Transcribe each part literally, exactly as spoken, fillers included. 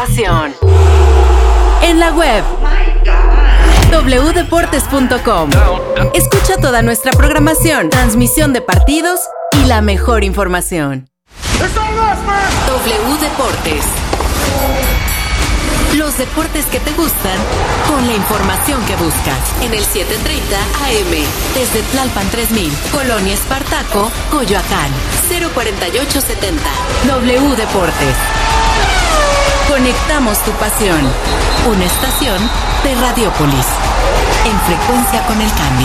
Pasión. En la web doble u deportes punto com. Escucha toda nuestra programación, transmisión de partidos y la mejor información. doble u Deportes. Los deportes que te gustan con la información que buscas. En el setecientos treinta A M. Desde Tlalpan tres mil, Colonia Espartaco, Coyoacán. cero cuarenta y ocho setenta. doble u Deportes. Conectamos tu pasión. Una estación de Radiopolis. En frecuencia con el cambio.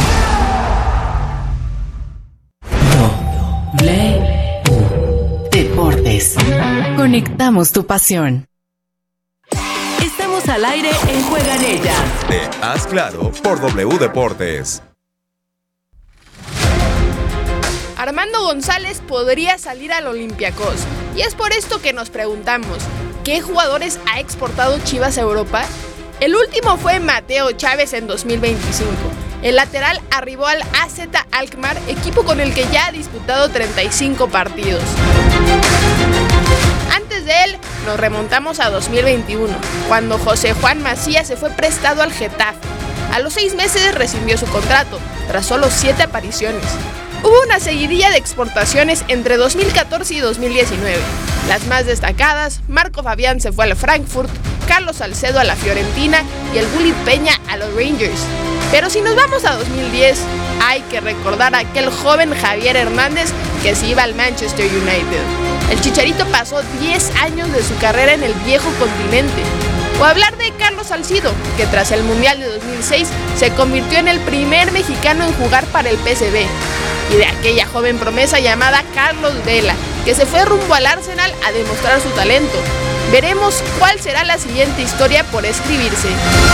doble u Deportes. Conectamos tu pasión. Estamos al aire en Juega en Ella. De Haz Claro por W Deportes. Armando González podría salir al Olympiacos. Y es por esto que nos preguntamos, ¿qué jugadores ha exportado Chivas a Europa? El último fue Mateo Chávez en dos mil veinticinco. El lateral arribó al A Z Alkmaar, equipo con el que ya ha disputado treinta y cinco partidos. Antes de él, nos remontamos a dos mil veintiuno, cuando José Juan Macías se fue prestado al Getafe. A los seis meses rescindió su contrato, tras solo siete apariciones. Hubo una seguidilla de exportaciones entre dos mil catorce y dos mil diecinueve. Las más destacadas, Marco Fabián se fue al Frankfurt, Carlos Salcedo a la Fiorentina y el Bully Peña a los Rangers. Pero si nos vamos a dos mil diez, hay que recordar a aquel joven Javier Hernández que se iba al Manchester United. El Chicharito pasó diez años de su carrera en el viejo continente. O hablar de Carlos Salcido, que tras el Mundial de dos mil seis se convirtió en el primer mexicano en jugar para el P S V. Y de aquella joven promesa llamada Carlos Vela, que se fue rumbo al Arsenal a demostrar su talento. Veremos cuál será la siguiente historia por escribirse.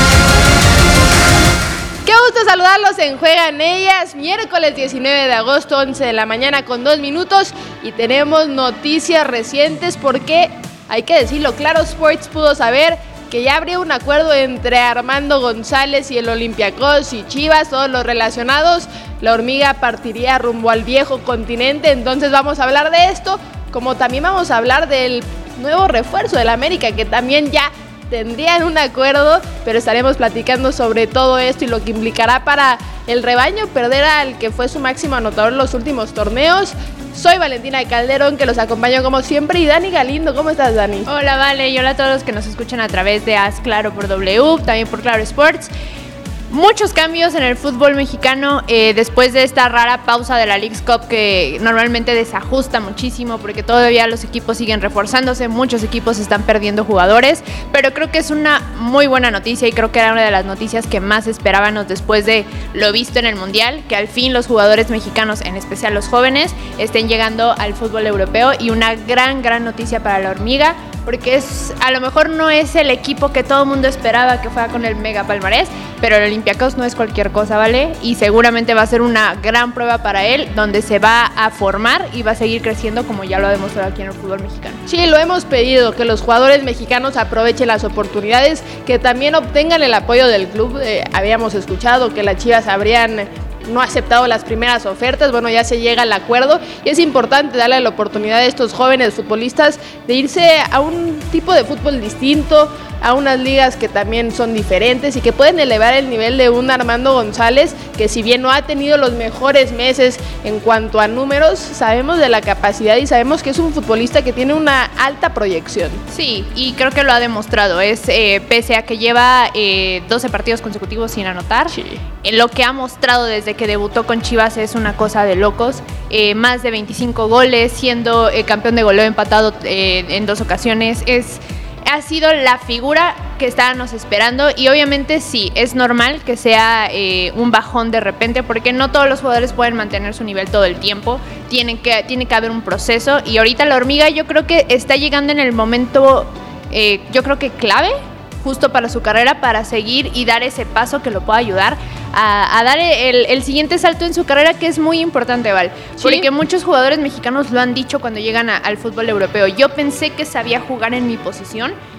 Qué gusto saludarlos en Juega en Ellas, miércoles diecinueve de agosto, once de la mañana con dos minutos. Y tenemos noticias recientes porque, hay que decirlo, Claro Sports pudo saber que ya habría un acuerdo entre Armando González y el Olympiacos y Chivas, todos los relacionados. La hormiga partiría rumbo al viejo continente, entonces vamos a hablar de esto, como también vamos a hablar del nuevo refuerzo del América, que también ya tendrían un acuerdo, pero estaremos platicando sobre todo esto y lo que implicará para el rebaño perder al que fue su máximo anotador en los últimos torneos. Soy Valentina Calderón, que los acompaño como siempre, y Dani Galindo. ¿Cómo estás, Dani? Hola, Vale, y hola a todos los que nos escuchan a través de Haz Claro por W, también por Claro Sports. Muchos cambios en el fútbol mexicano eh, después de esta rara pausa de la Leagues Cup que normalmente desajusta muchísimo porque todavía los equipos siguen reforzándose, muchos equipos están perdiendo jugadores, pero creo que es una muy buena noticia y creo que era una de las noticias que más esperábamos después de lo visto en el Mundial, que al fin los jugadores mexicanos, en especial los jóvenes, estén llegando al fútbol europeo, y una gran, gran noticia para la hormiga, porque es, a lo mejor no es el equipo que todo el mundo esperaba que fuera con el mega palmarés, pero el Olympiacos no es cualquier cosa, ¿vale? Y seguramente va a ser una gran prueba para él, donde se va a formar y va a seguir creciendo como ya lo ha demostrado aquí en el fútbol mexicano. Sí, lo hemos pedido, que los jugadores mexicanos aprovechen las oportunidades, que también obtengan el apoyo del club. Eh, habíamos escuchado que las Chivas habrían no aceptado las primeras ofertas, bueno, ya se llega al acuerdo y es importante darle la oportunidad a estos jóvenes futbolistas de irse a un tipo de fútbol distinto, a unas ligas que también son diferentes y que pueden elevar el nivel de un Armando González, que si bien no ha tenido los mejores meses en cuanto a números, sabemos de la capacidad y sabemos que es un futbolista que tiene una alta proyección. Sí, y creo que lo ha demostrado, es eh, pese a que lleva eh, doce partidos consecutivos sin anotar, sí. eh, lo que ha mostrado desde que debutó con Chivas es una cosa de locos, eh, más de veinticinco goles, siendo eh, campeón de goleo empatado eh, en dos ocasiones, es... ha sido la figura que estábamos esperando y obviamente sí, es normal que sea eh, un bajón de repente porque no todos los jugadores pueden mantener su nivel todo el tiempo, tienen que, tiene que haber un proceso y ahorita la hormiga yo creo que está llegando en el momento, eh, yo creo que clave, justo para su carrera, para seguir y dar ese paso que lo pueda ayudar a, a dar el, el siguiente salto en su carrera, que es muy importante, Val, ¿sí? Porque muchos jugadores mexicanos lo han dicho cuando llegan a, al fútbol europeo. Yo pensé que sabía jugar en mi posición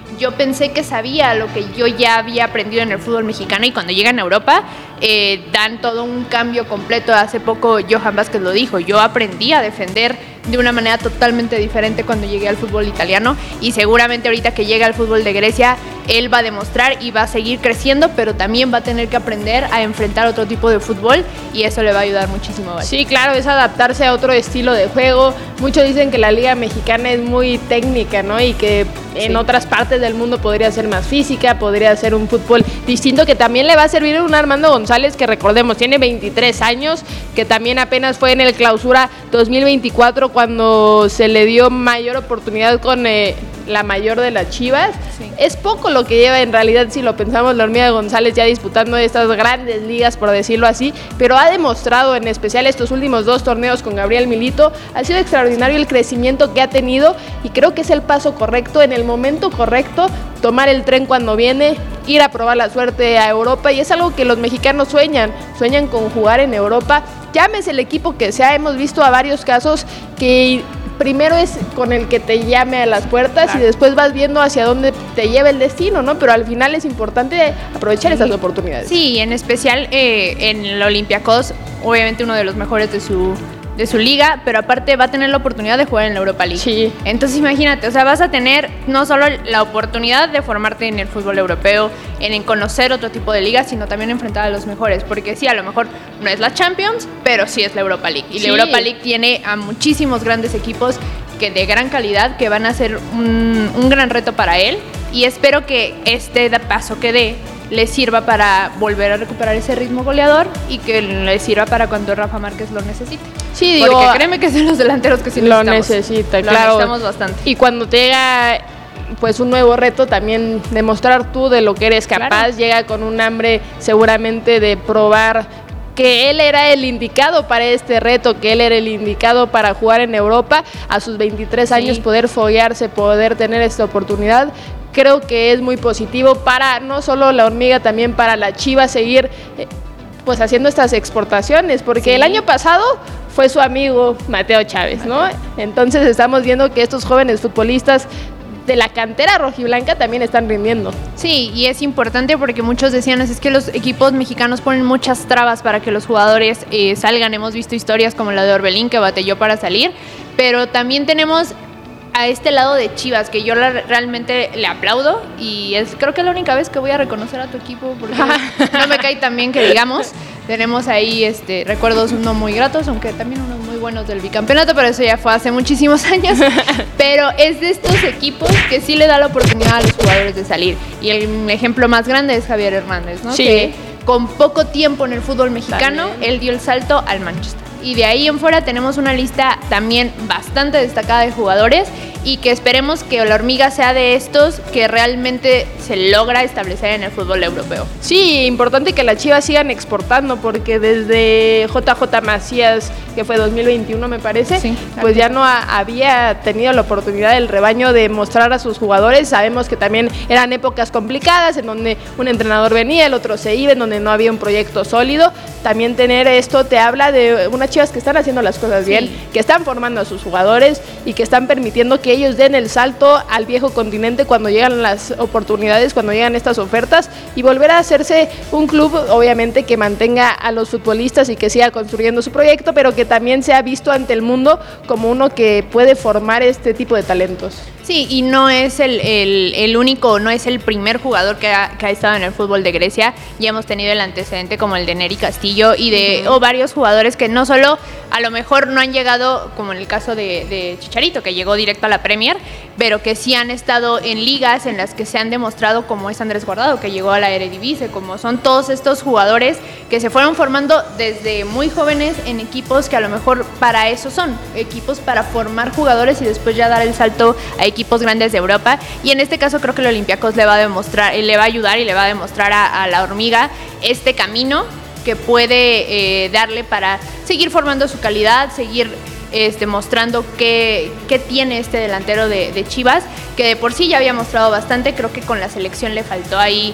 yo pensé que sabía lo que yo ya había aprendido en el fútbol mexicano, y cuando llegan a Europa eh, dan todo un cambio completo. Hace poco Johan Vázquez lo dijo, yo aprendí a defender de una manera totalmente diferente cuando llegué al fútbol italiano, y seguramente ahorita que llegue al fútbol de Grecia él va a demostrar y va a seguir creciendo, pero también va a tener que aprender a enfrentar otro tipo de fútbol, y eso le va a ayudar muchísimo. ¿Vale? Sí, claro, es adaptarse a otro estilo de juego. Muchos dicen que la liga mexicana es muy técnica, ¿no? Y que en sí. otras partes del mundo podría ser más física, podría ser un fútbol distinto, que también le va a servir a un Armando González, que recordemos, tiene veintitrés años, que también apenas fue en el Clausura dos mil veinticuatro cuando se le dio mayor oportunidad con eh, la mayor de las Chivas. Sí. Es poco lo que lleva en realidad, si lo pensamos, la hormiga González ya disputando estas grandes ligas, por decirlo así, pero ha demostrado, en especial estos últimos dos torneos con Gabriel Milito, ha sido extraordinario el crecimiento que ha tenido, y creo que es el paso correcto, en el momento correcto, tomar el tren cuando viene, ir a probar la suerte a Europa, y es algo que los mexicanos sueñan, sueñan con jugar en Europa, llámese el equipo que sea. Hemos visto a varios casos que primero es con el que te llame a las puertas, claro, y después vas viendo hacia dónde te lleva el destino, ¿no? Pero al final es importante aprovechar sí. esas oportunidades. Sí, en especial eh, en el Olympiacos, obviamente uno de los mejores de su de su liga, pero aparte va a tener la oportunidad de jugar en la Europa League. Sí. Entonces imagínate, o sea, vas a tener no solo la oportunidad de formarte en el fútbol europeo, en, en conocer otro tipo de ligas, sino también enfrentar a los mejores, porque sí, a lo mejor no es la Champions, pero sí es la Europa League. Y sí. la Europa League tiene a muchísimos grandes equipos que de gran calidad, que van a ser un, un gran reto para él, y espero que este paso que dé le sirva para volver a recuperar ese ritmo goleador, y que le sirva para cuando Rafa Márquez lo necesite. Sí, digo, porque créeme que son los delanteros que sí lo necesitamos. necesita, lo claro. necesitamos bastante. Y cuando te llega pues un nuevo reto, también demostrar tú de lo que eres capaz, claro. llega con un hambre seguramente de probar que él era el indicado para este reto, que él era el indicado para jugar en Europa, a sus veintitrés años sí. poder foguearse, poder tener esta oportunidad. Creo que es muy positivo para no solo la hormiga, también para la Chivas seguir eh, pues haciendo estas exportaciones, porque sí. el año pasado fue su amigo Mateo Chávez, ¿no? Entonces estamos viendo que estos jóvenes futbolistas de la cantera rojiblanca también están rindiendo. Sí, y es importante porque muchos decían, es que los equipos mexicanos ponen muchas trabas para que los jugadores eh, salgan. Hemos visto historias como la de Orbelín, que batalló para salir, pero también tenemos a este lado de Chivas, que yo la, realmente le aplaudo, y es creo que es la única vez que voy a reconocer a tu equipo, porque no me cae tan bien que digamos. Tenemos ahí este recuerdos no muy gratos, aunque también unos muy buenos del bicampeonato, pero eso ya fue hace muchísimos años. Pero es de estos equipos que sí le da la oportunidad a los jugadores de salir, y el ejemplo más grande es Javier Hernández, ¿no? Sí. Que con poco tiempo en el fútbol mexicano, también. él dio el salto al Manchester. Y de ahí en fuera tenemos una lista también bastante destacada de jugadores, y que esperemos que la hormiga sea de estos que realmente se logra establecer en el fútbol europeo. Sí, importante que las Chivas sigan exportando, porque desde J J Macías, que fue dos mil veintiuno me parece, sí, pues ya no ha, había tenido la oportunidad del rebaño de mostrar a sus jugadores. Sabemos que también eran épocas complicadas, en donde un entrenador venía, el otro se iba, en donde no había un proyecto sólido. También tener esto te habla de unas Chivas que están haciendo las cosas bien, sí. que están formando a sus jugadores y que están permitiendo que ellos den el salto al viejo continente cuando llegan las oportunidades, cuando llegan estas ofertas, y volver a hacerse un club, obviamente, que mantenga a los futbolistas y que siga construyendo su proyecto, pero que también sea visto ante el mundo como uno que puede formar este tipo de talentos. Sí, y no es el, el, el único, no es el primer jugador que ha, que ha estado en el fútbol de Grecia. Ya hemos tenido el antecedente como el de Neri Castillo y de uh-huh. o varios jugadores que no solo a lo mejor no han llegado, como en el caso de, de Chicharito, que llegó directo a la Premier, pero que sí han estado en ligas en las que se han demostrado, como es Andrés Guardado, que llegó a la Eredivisie, como son todos estos jugadores que se fueron formando desde muy jóvenes en equipos que a lo mejor para eso son, equipos para formar jugadores y después ya dar el salto a equipos grandes de Europa. Y en este caso creo que el Olympiacos le va a demostrar, le va a ayudar y le va a demostrar a, a la hormiga este camino que puede eh, darle para seguir formando su calidad, seguir este, mostrando qué, qué tiene este delantero de, de Chivas, que de por sí ya había mostrado bastante. Creo que con la selección le faltó ahí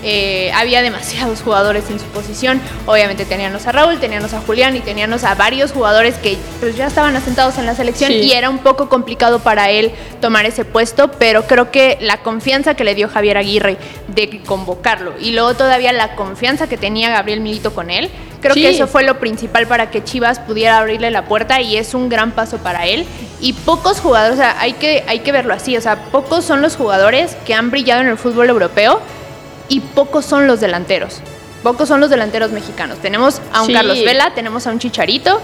eh, había demasiados jugadores en su posición. Obviamente teníamos a Raúl, teníamos a Julián y teníamos a varios jugadores que pues ya estaban asentados en la selección, sí. Y era un poco complicado para él tomar ese puesto, pero creo que la confianza que le dio Javier Aguirre de convocarlo y luego todavía la confianza que tenía Gabriel Milito con él, creo sí. que eso fue lo principal para que Chivas pudiera abrirle la puerta y es un gran paso para él. Y pocos jugadores, o sea, hay que, hay que verlo así, o sea, pocos son los jugadores que han brillado en el fútbol europeo y pocos son los delanteros. Pocos son los delanteros mexicanos. Tenemos a un sí. Carlos Vela, tenemos a un Chicharito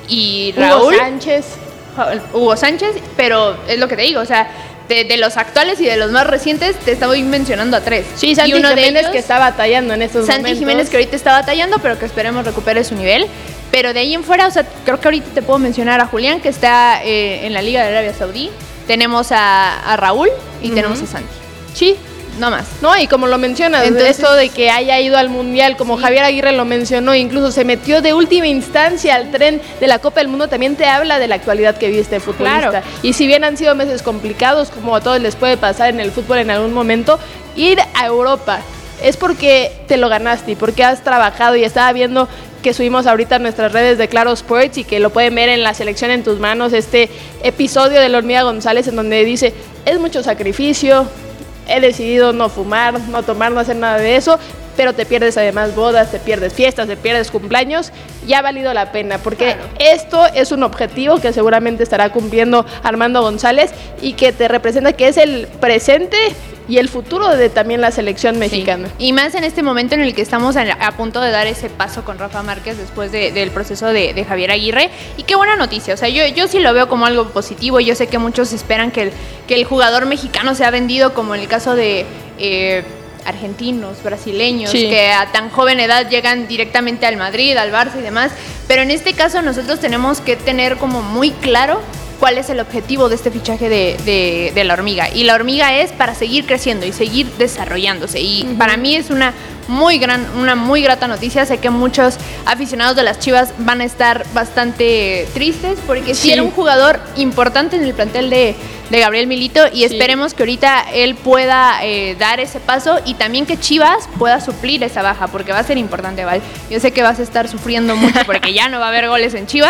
y Raúl. Hugo Sánchez. Hugo Sánchez, pero es lo que te digo, o sea, de, de los actuales y de los más recientes te estoy mencionando a tres. Sí, Santi y uno Jiménez de ellos, que está batallando en estos Santi momentos. Jiménez que ahorita está batallando, pero que esperemos recupere su nivel. Pero de ahí en fuera, o sea, creo que ahorita te puedo mencionar a Julián, que está eh, en la Liga de Arabia Saudí. Tenemos a, a Raúl y uh-huh. tenemos a Santi. Sí. No más. No, y como lo mencionas, entonces, esto de que haya ido al Mundial, como sí. Javier Aguirre lo mencionó, incluso se metió de última instancia al tren de la Copa del Mundo, también te habla de la actualidad que vive este futbolista. Claro. Y si bien han sido meses complicados, como a todos les puede pasar en el fútbol en algún momento, ir a Europa es porque te lo ganaste y porque has trabajado. Y estaba viendo que subimos ahorita en nuestras redes de Claro Sports y que lo pueden ver en La Selección en tus manos, este episodio de la Hormiga González en donde dice, es mucho sacrificio, he decidido no fumar, no tomar, no hacer nada de eso, pero te pierdes además bodas, te pierdes fiestas, te pierdes cumpleaños, y ha valido la pena, porque claro. esto es un objetivo que seguramente estará cumpliendo Armando González y que te representa que es el presente y el futuro de también la selección mexicana. Sí. Y más en este momento en el que estamos a, a punto de dar ese paso con Rafa Márquez después de, del proceso de, de Javier Aguirre. Y qué buena noticia, o sea, yo, yo sí lo veo como algo positivo. Yo sé que muchos esperan que el, que el jugador mexicano sea vendido, como en el caso de eh, argentinos, brasileños, sí. que a tan joven edad llegan directamente al Madrid, al Barça y demás. Pero en este caso nosotros tenemos que tener como muy claro cuál es el objetivo de este fichaje de, de, de la Hormiga. Y la Hormiga es para seguir creciendo y seguir desarrollándose. Y uh-huh. para mí es una muy gran, una muy grata noticia. Sé que muchos aficionados de las Chivas van a estar bastante tristes porque sí, sí era un jugador importante en el plantel de, de Gabriel Milito y sí. esperemos que ahorita él pueda eh, dar ese paso y también que Chivas pueda suplir esa baja, porque va a ser importante, Val. Yo sé que vas a estar sufriendo mucho porque ya no va a haber goles en Chivas,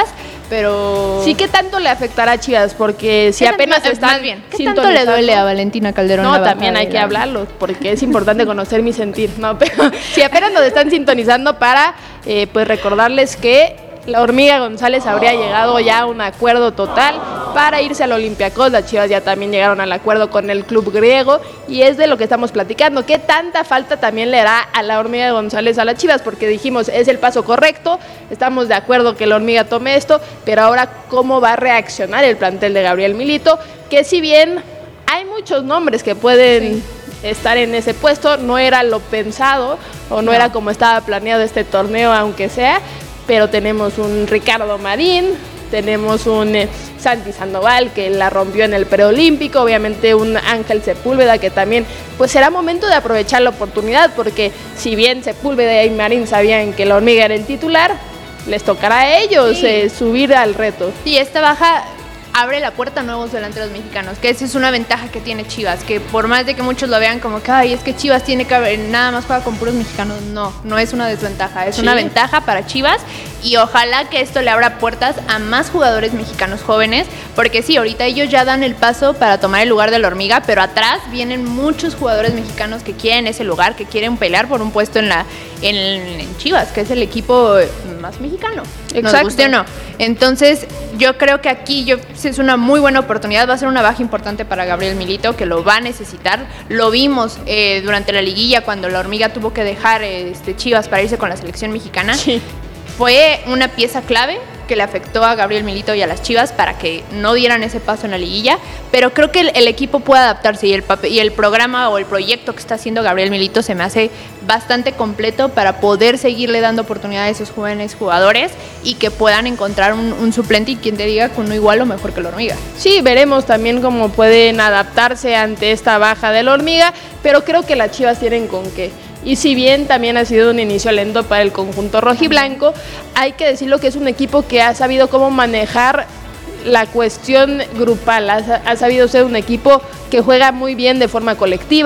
pero sí, ¿qué tanto le afectará a Chivas? Porque si apenas tanto, están más bien, ¿qué tanto le duele a Valentina Calderón? No, también hay que hablarlo, porque es importante conocer mi sentir, ¿no? Pero si apenas nos están sintonizando para eh, pues recordarles que la Hormiga González habría llegado ya a un acuerdo total para irse al Olympiacos. Las Chivas ya también llegaron al acuerdo con el club griego y es de lo que estamos platicando. ¿Qué tanta falta también le hará a la Hormiga González a las Chivas? Porque dijimos, es el paso correcto, estamos de acuerdo que la Hormiga tome esto, pero ahora ¿cómo va a reaccionar el plantel de Gabriel Milito? Que si bien hay muchos nombres que pueden sí. estar en ese puesto, no era lo pensado o no, no era como estaba planeado este torneo, aunque sea, pero tenemos un Ricardo Marín, tenemos un eh, Santi Sandoval que la rompió en el preolímpico, obviamente un Ángel Sepúlveda que también, pues será momento de aprovechar la oportunidad, porque si bien Sepúlveda y Marín sabían que la Hormiga era el titular, les tocará a ellos sí. eh, subir al reto. Sí, esta baja abre la puerta a nuevos delanteros mexicanos, que esa es una ventaja que tiene Chivas, que por más de que muchos lo vean como que, ay, es que Chivas tiene que haber, nada más juega con puros mexicanos, no, no es una desventaja, es sí. una ventaja para Chivas y ojalá que esto le abra puertas a más jugadores mexicanos jóvenes, porque sí, ahorita ellos ya dan el paso para tomar el lugar de la Hormiga, pero atrás vienen muchos jugadores mexicanos que quieren ese lugar, que quieren pelear por un puesto en la en, en Chivas, que es el equipo más mexicano, Exacto. nos guste o no. Entonces, yo creo que aquí yo, es una muy buena oportunidad, va a ser una baja importante para Gabriel Milito, que lo va a necesitar. Lo vimos eh, durante la liguilla cuando la Hormiga tuvo que dejar eh, este, Chivas para irse con la selección mexicana. Sí. Fue una pieza clave que le afectó a Gabriel Milito y a las Chivas para que no dieran ese paso en la liguilla, pero creo que el, el equipo puede adaptarse y el, papel, y el programa o el proyecto que está haciendo Gabriel Milito se me hace bastante completo para poder seguirle dando oportunidad a esos jóvenes jugadores y que puedan encontrar un, un suplente y quien te diga que uno igual o mejor que la Hormiga. Sí, veremos también cómo pueden adaptarse ante esta baja de la Hormiga, pero creo que las Chivas tienen con qué. Y si bien también ha sido un inicio lento para el conjunto rojiblanco, hay que decirlo que es un equipo que ha sabido cómo manejar la cuestión grupal, ha, ha sabido ser un equipo que juega muy bien de forma colectiva,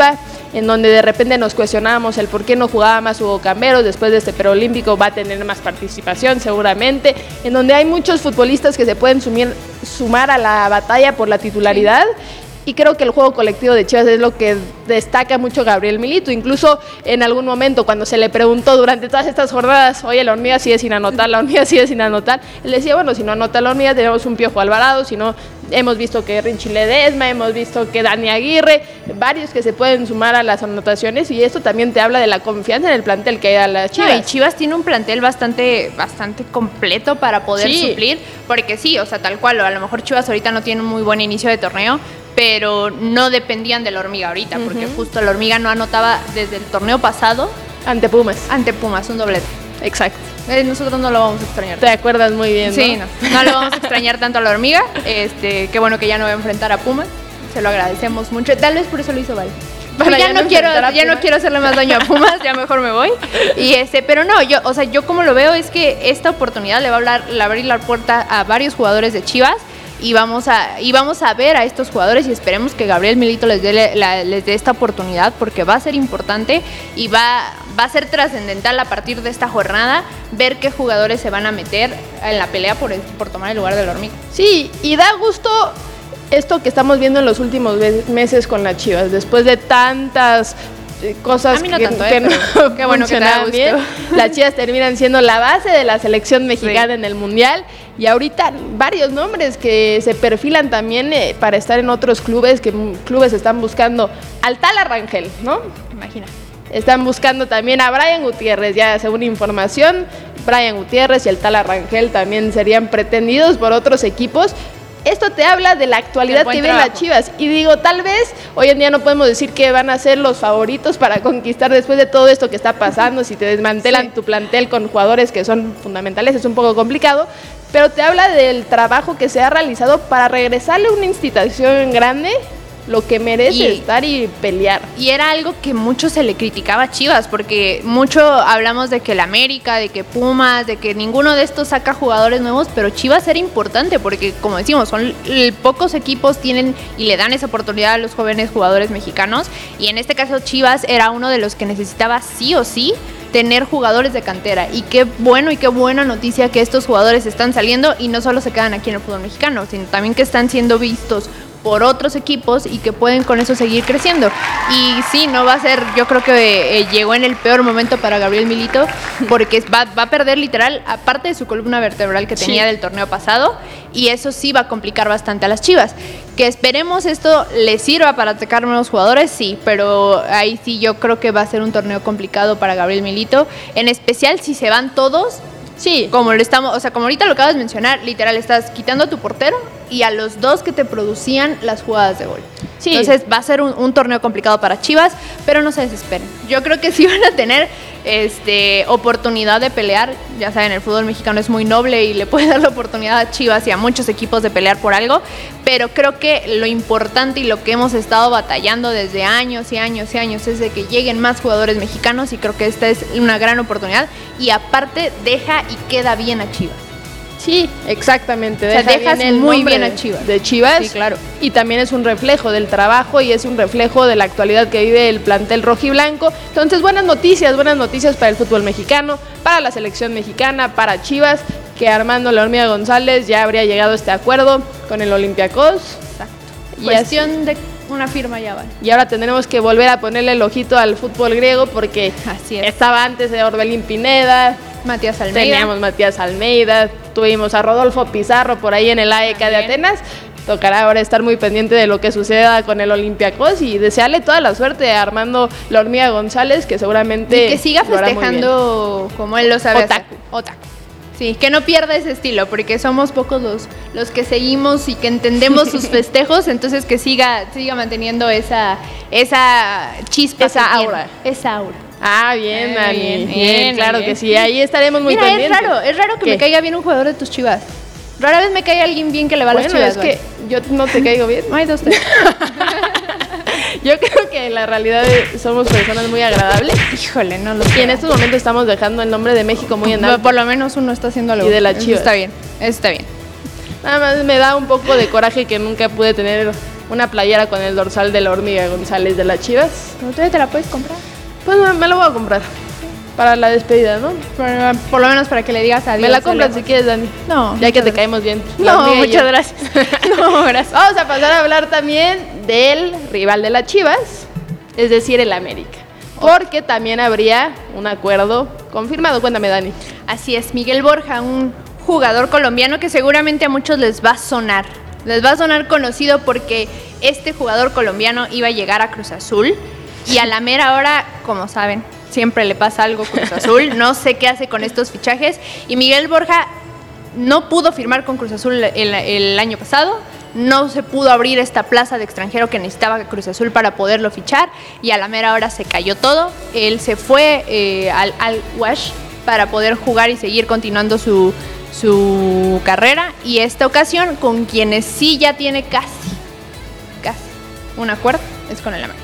en donde de repente nos cuestionábamos el por qué no jugaba más Hugo Camberos, después de este preolímpico va a tener más participación seguramente, en donde hay muchos futbolistas que se pueden sumir, sumar a la batalla por la titularidad. Sí. Y creo que el juego colectivo de Chivas es lo que destaca mucho Gabriel Milito. Incluso en algún momento cuando se le preguntó durante todas estas jornadas, oye, la hormiga sigue sin anotar, la hormiga sigue sin anotar, él decía, bueno, si no anota la hormiga tenemos un Piojo Alvarado, si no, hemos visto que Richie Ledesma, hemos visto que Dani Aguirre, varios que se pueden sumar a las anotaciones, y esto también te habla de la confianza en el plantel que hay a las Chivas. No, y Chivas tiene un plantel bastante, bastante completo para poder sí. suplir, porque sí, o sea, tal cual, a lo mejor Chivas ahorita no tiene un muy buen inicio de torneo, pero no dependían de la hormiga ahorita, uh-huh. porque justo la hormiga no anotaba desde el torneo pasado. Ante Pumas. Ante Pumas, un doblete. Exacto. Eh, nosotros no lo vamos a extrañar. Te acuerdas muy bien, ¿no? Sí, no. No lo vamos a extrañar tanto a la hormiga. Este, qué bueno que ya no va a enfrentar a Pumas. Se lo agradecemos mucho. Tal vez por eso lo hizo Val. Para ya, ya no quiero, ya no quiero hacerle más daño a Pumas, ya mejor me voy. Y este, pero no, yo, o sea, yo como lo veo es que esta oportunidad le va a hablar, le va a abrir la puerta a varios jugadores de Chivas. Y vamos, a, y vamos a ver a estos jugadores y esperemos que Gabriel Milito les dé, la, les dé esta oportunidad, porque va a ser importante y va, va a ser trascendental a partir de esta jornada ver qué jugadores se van a meter en la pelea por, el, por tomar el lugar de la hormiga. Sí, y da gusto esto que estamos viendo en los últimos meses con las Chivas, después de tantas cosas a mí no que, tanto, que eh, no qué bueno que te da gusto. Bien. Las Chivas terminan siendo la base de la selección mexicana sí. en el Mundial, y ahorita varios nombres que se perfilan también eh, para estar en otros clubes, que clubes están buscando al Tala Rangel, ¿no? Imagina. Están buscando también a Brian Gutiérrez, ya según información, Brian Gutiérrez y el Tala Rangel también serían pretendidos por otros equipos. Esto te habla de la actualidad que viven las Chivas. Y digo, tal vez hoy en día no podemos decir que van a ser los favoritos para conquistar después de todo esto que está pasando. Si te desmantelan sí. tu plantel con jugadores que son fundamentales, es un poco complicado. Pero te habla del trabajo que se ha realizado para regresarle a una institución grande lo que merece y, estar y pelear. Y era algo que mucho se le criticaba a Chivas, porque mucho hablamos de que el América, de que Pumas, de que ninguno de estos saca jugadores nuevos, pero Chivas era importante porque, como decimos, son pocos equipos tienen y le dan esa oportunidad a los jóvenes jugadores mexicanos, y en este caso Chivas era uno de los que necesitaba sí o sí tener jugadores de cantera, y qué bueno y qué buena noticia que estos jugadores están saliendo y no solo se quedan aquí en el fútbol mexicano, sino también que están siendo vistos por otros equipos y que pueden con eso seguir creciendo. Y sí, no va a ser, yo creo que eh, llegó en el peor momento para Gabriel Milito, porque va, va a perder literal, aparte de su columna vertebral que tenía sí. del torneo pasado, y eso sí va a complicar bastante a las Chivas. Que esperemos esto le sirva para atacar nuevos jugadores, sí, pero ahí sí yo creo que va a ser un torneo complicado para Gabriel Milito, en especial si se van todos. Sí, como lo estamos, o sea, como ahorita lo acabas de mencionar, literal estás quitando a tu portero y a los dos que te producían las jugadas de gol. Sí. Entonces va a ser un, un torneo complicado para Chivas, pero no se desesperen. Yo creo que sí van a tener este, oportunidad de pelear. Ya saben, el fútbol mexicano es muy noble y le puede dar la oportunidad a Chivas y a muchos equipos de pelear por algo, pero creo que lo importante y lo que hemos estado batallando desde años y años y años es de que lleguen más jugadores mexicanos, y creo que esta es una gran oportunidad, y aparte deja y queda bien a Chivas. Sí, exactamente. O sea, deja dejas bien el muy bien a Chivas. De Chivas. Sí, claro. Y también es un reflejo del trabajo y es un reflejo de la actualidad que vive el plantel rojiblanco. Entonces, buenas noticias, buenas noticias para el fútbol mexicano, para la selección mexicana, para Chivas, que Armando La Hormiga González ya habría llegado a este acuerdo con el Olympiacos. Exacto. Y Cuestión de una firma ya vale. Y ahora tendremos que volver a ponerle el ojito al fútbol griego, porque así es. Estaba antes de Orbelín Pineda, Matías Almeida. Teníamos Matías Almeida, tuvimos a Rodolfo Pizarro por ahí en el A E K de Atenas. Tocará ahora estar muy pendiente de lo que suceda con el Olympiacos y desearle toda la suerte a Armando La Hormiga González, que seguramente y que siga festejando como él lo sabe hacer. Otaku. Sí, que no pierda ese estilo, porque somos pocos los, los que seguimos y que entendemos sus festejos, entonces que siga, siga manteniendo esa, esa chispa, esa aura. Esa aura. Ah, bien, Dani. Bien, bien, bien, claro bien. que sí. Ahí estaremos muy Mira, pendientes. es raro, es raro que ¿Qué? me caiga bien un jugador de tus Chivas. Rara vez me cae alguien bien que le va a bueno, las Chivas. es que yo no te caigo bien. Ay, dos, tres. Yo creo que en la realidad somos personas muy agradables. Híjole, no lo sé. Y creo. en estos momentos estamos dejando el nombre de México muy en alto. Por lo menos uno está haciendo algo. Y de la Chivas. Eso está bien, eso está bien. Nada más me da un poco de coraje que nunca pude tener una playera con el dorsal de la Hormiga González de las Chivas. ¿No te la puedes comprar? Pues me, me lo voy a comprar para la despedida, ¿no? Por, por lo menos para que le digas adiós. Me la compras si quieres, Dani. No. Ya que te gracias. Caemos bien. No, muchas gracias. No, gracias. Vamos a pasar a hablar también del rival de las Chivas, es decir, el América. Porque también habría un acuerdo confirmado. Cuéntame, Dani. Así es, Miguel Borja, un jugador colombiano que seguramente a muchos les va a sonar. Les va a sonar conocido porque este jugador colombiano iba a llegar a Cruz Azul y a la mera hora, como saben, siempre le pasa algo a Cruz Azul. No sé qué hace con estos fichajes. Y Miguel Borja no pudo firmar con Cruz Azul el, el año pasado. No se pudo abrir esta plaza de extranjero que necesitaba Cruz Azul para poderlo fichar y a la mera hora se cayó todo. Él se fue eh, al Al-Wash para poder jugar y seguir continuando su, su carrera, y esta ocasión con quienes sí ya tiene casi, casi un acuerdo es con el América.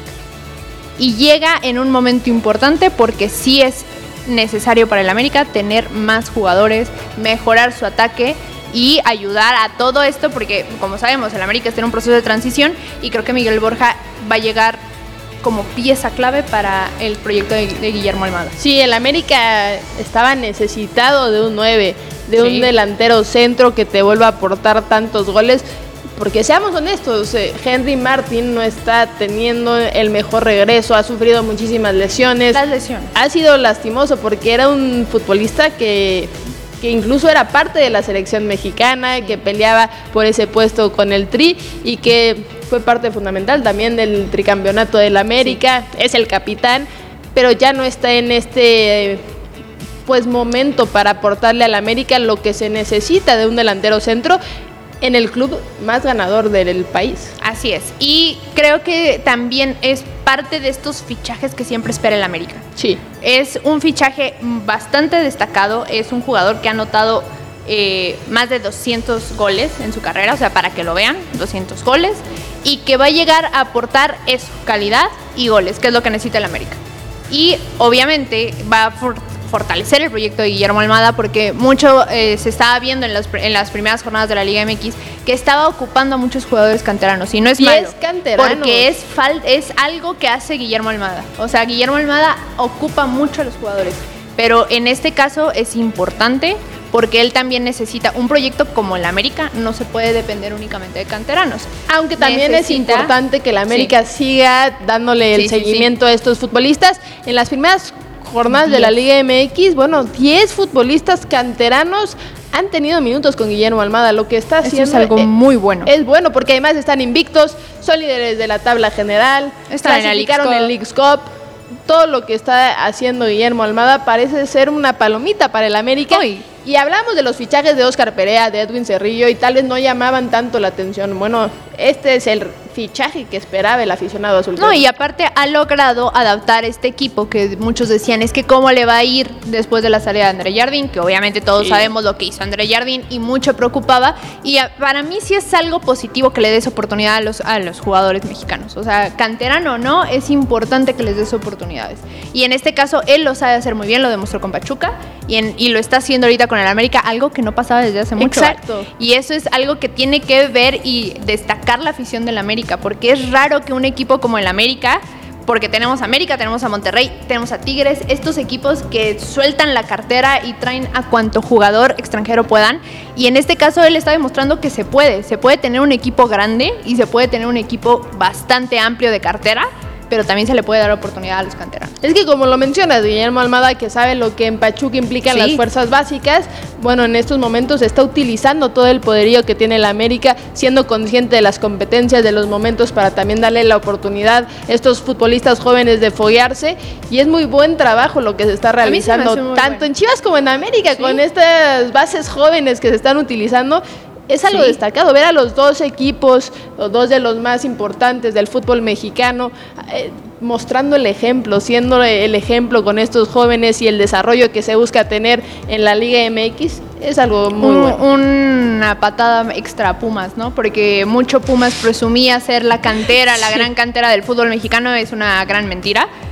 Y llega en un momento importante porque sí es necesario para el América tener más jugadores, mejorar su ataque y ayudar a todo esto porque, como sabemos, el América está en un proceso de transición y creo que Miguel Borja va a llegar como pieza clave para el proyecto de, de Guillermo Almada. Sí, el América estaba necesitado de un nueve, de un sí. delantero centro que te vuelva a aportar tantos goles, porque seamos honestos, eh, Henry Martin no está teniendo el mejor regreso, ha sufrido muchísimas lesiones. Las lesiones. Ha sido lastimoso porque era un futbolista que... que incluso era parte de la selección mexicana, que peleaba por ese puesto con el Tri y que fue parte fundamental también del tricampeonato del América, sí. es el capitán, pero ya no está en este pues momento para aportarle al América lo que se necesita de un delantero centro en el club más ganador del país. Así es, y creo que también es parte de estos fichajes que siempre espera el América. Sí. Es un fichaje bastante destacado, es un jugador que ha anotado eh, más de doscientos goles en su carrera, o sea, para que lo vean, doscientos goles, y que va a llegar a aportar eso, calidad y goles, que es lo que necesita el América. Y obviamente va a for- fortalecer el proyecto de Guillermo Almada porque mucho eh, se estaba viendo en, los, en las primeras jornadas de la Liga M X que estaba ocupando a muchos jugadores canteranos y no es y malo, es canterano. porque es, fal- es algo que hace Guillermo Almada. O sea, Guillermo Almada ocupa mucho a los jugadores, pero en este caso es importante porque él también necesita un proyecto como el América, no se puede depender únicamente de canteranos. Aunque también necesita, es importante que el América sí. siga dándole el sí, seguimiento sí, sí. a estos futbolistas. En las primeras jornadas diez de la Liga M X, bueno, diez futbolistas canteranos han tenido minutos con Guillermo Almada, lo que está haciendo Eso es algo es, muy bueno. Es bueno porque además están invictos, son líderes de la tabla general, están clasificaron en el Leagues Cup. Todo lo que está haciendo Guillermo Almada parece ser una palomita para el América. Uy. Y hablamos de los fichajes de Óscar Perea, de Edwin Cerrillo, y tal vez no llamaban tanto la atención. Bueno, este es el fichaje que esperaba el aficionado azul. No, y aparte ha logrado adaptar este equipo que muchos decían, es que cómo le va a ir después de la salida de André Jardín, que obviamente todos sí. sabemos lo que hizo André Jardín y mucho preocupaba. Y a, para mí sí es algo positivo que le des oportunidad a los, a los jugadores mexicanos. O sea, canterano o no, es importante que les des oportunidades. Y en este caso, él lo sabe hacer muy bien, lo demostró con Pachuca y, en, y lo está haciendo ahorita con el América, algo que no pasaba desde hace mucho. Exacto. Y eso es algo que tiene que ver y destacar la afición del América, porque es raro que un equipo como el América, porque tenemos a América, tenemos a Monterrey, tenemos a Tigres, estos equipos que sueltan la cartera y traen a cuanto jugador extranjero puedan, y en este caso él está demostrando que se puede, se puede tener un equipo grande y se puede tener un equipo bastante amplio de cartera, pero también se le puede dar oportunidad a los canteranos. Es que como lo mencionas, Guillermo Almada, que sabe lo que en Pachuca implican sí. las fuerzas básicas, bueno, en estos momentos está utilizando todo el poderío que tiene la América, siendo consciente de las competencias, de los momentos para también darle la oportunidad a estos futbolistas jóvenes de foguearse, y es muy buen trabajo lo que se está realizando, se tanto bueno. en Chivas como en América, sí. con estas bases jóvenes que se están utilizando. Es algo sí. destacado, ver a los dos equipos, los dos de los más importantes del fútbol mexicano, eh, mostrando el ejemplo, siendo el ejemplo con estos jóvenes y el desarrollo que se busca tener en la Liga M X, es algo muy Un, bueno. Una patada extra a Pumas, ¿no? Porque mucho Pumas presumía ser la cantera, la sí. gran cantera del fútbol mexicano, es una gran mentira.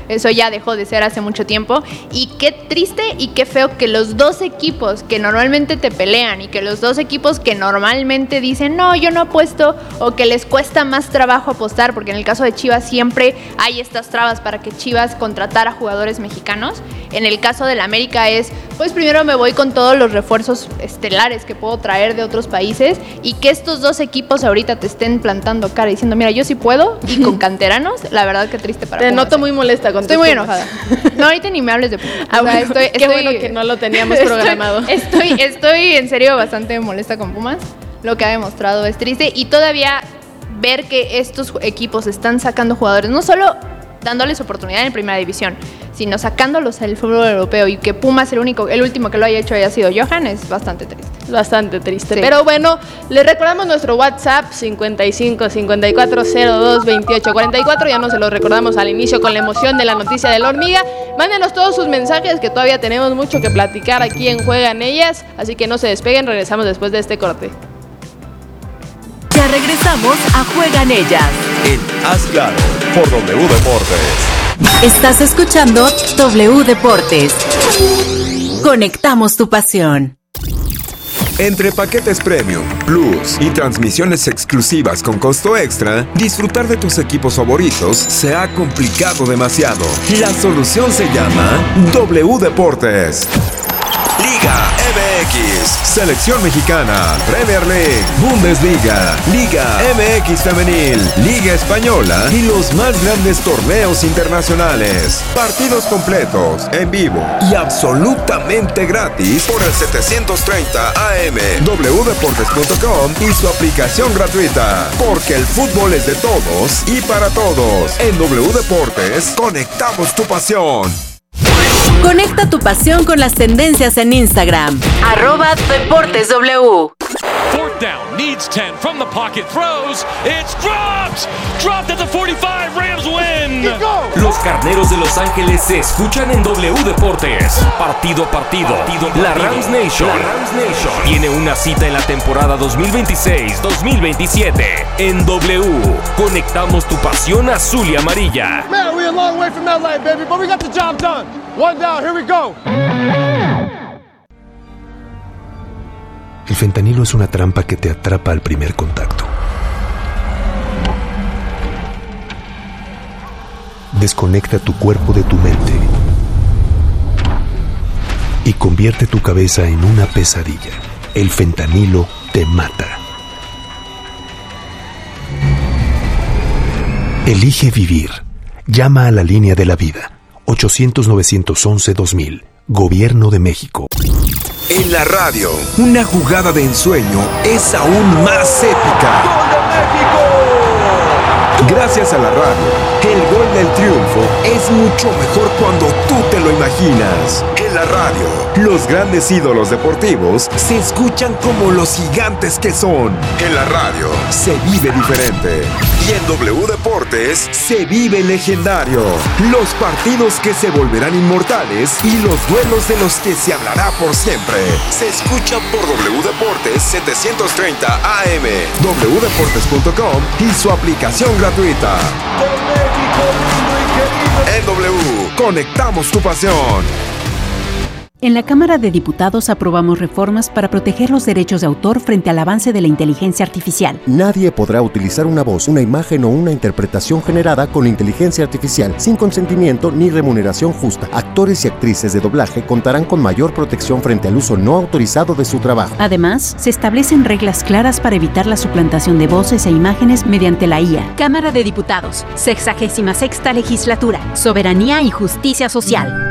Eso ya dejó de ser hace mucho tiempo. Y qué triste y qué feo que los dos equipos que normalmente te pelean y que los dos equipos que normalmente dicen, no, yo no apuesto, o que les cuesta más trabajo apostar, porque en el caso de Chivas siempre hay estas trabas para que Chivas contratara jugadores mexicanos. En el caso del América es, pues primero me voy con todos los refuerzos estelares que puedo traer de otros países, y que estos dos equipos ahorita te estén plantando cara diciendo, mira, yo sí puedo, y con canteranos, la verdad que triste para Te Pumas, noto eh. muy molesta con Estoy muy enojada. No, ahorita ni me hables de Pumas. Ah, O sea, bueno, estoy, qué estoy- bueno que no lo teníamos programado. Estoy, estoy, estoy en serio bastante molesta con Pumas. Lo que ha demostrado es triste, y todavía ver que estos equipos están sacando jugadores, no solo dándoles oportunidad en primera división, sino sacándolos al fútbol europeo, y que Pumas el único, el último que lo haya hecho haya sido Johan, es bastante triste. Bastante triste. Sí. Pero bueno, les recordamos nuestro WhatsApp cincuenta y cinco, cincuenta y cuatro, cero dos, veintiocho, cuarenta y cuatro. Ya no se lo recordamos al inicio con la emoción de la noticia de la hormiga. Mándenos todos sus mensajes, que todavía tenemos mucho que platicar aquí en Juegan Ellas. Así que no se despeguen, regresamos después de este corte. Ya regresamos a Juegan Ellas. En Haz Claro por W Deportes. Estás escuchando W Deportes. Conectamos tu pasión. Entre paquetes premium, plus y transmisiones exclusivas con costo extra, disfrutar de tus equipos favoritos se ha complicado demasiado. La solución se llama W Deportes. Liga M X, Selección Mexicana, Premier League, Bundesliga, Liga M X Femenil, Liga Española y los más grandes torneos internacionales. Partidos completos, en vivo y absolutamente gratis por el setecientos treinta A M, w deportes punto com y su aplicación gratuita. Porque el fútbol es de todos y para todos. En W Deportes, conectamos tu pasión. Conecta tu pasión con las tendencias en Instagram. Arroba Deportes W. Fourth down, needs ten from the pocket, throws, it's dropped! Dropped at the forty-five, Rams win! Los Carneros de Los Ángeles se escuchan en W Deportes. Partido a partido. partido, partido. La Rams Nation. La Rams Nation tiene una cita en la temporada dos mil veintiséis dos mil veintisiete. En W, conectamos tu pasión azul y amarilla. Man, we're a long way from L A, baby, but we got the job done. One down, here we go. El fentanilo es una trampa que te atrapa al primer contacto. Desconecta tu cuerpo de tu mente y convierte tu cabeza en una pesadilla. El fentanilo te mata. Elige vivir. Llama a la línea de la vida. ochocientos, novecientos once, dos mil. Gobierno de México. En la radio, una jugada de ensueño es aún más épica. ¡Gol de México! Gracias a la radio, el gol del triunfo es mucho mejor cuando tú te lo imaginas. En la radio, los grandes ídolos deportivos se escuchan como los gigantes que son. En la radio, se vive diferente. Y en W Deportes, se vive legendario. Los partidos que se volverán inmortales y los duelos de los que se hablará por siempre. Se escuchan por W Deportes setecientos treinta A M, w deportes punto com y su aplicación gratuita. En W, conectamos tu pasión. En la Cámara de Diputados aprobamos reformas para proteger los derechos de autor frente al avance de la inteligencia artificial. Nadie podrá utilizar una voz, una imagen o una interpretación generada con inteligencia artificial sin consentimiento ni remuneración justa. Actores y actrices de doblaje contarán con mayor protección frente al uso no autorizado de su trabajo. Además, se establecen reglas claras para evitar la suplantación de voces e imágenes mediante la I A. Cámara de Diputados, sexagésima sexta legislatura, soberanía y justicia social.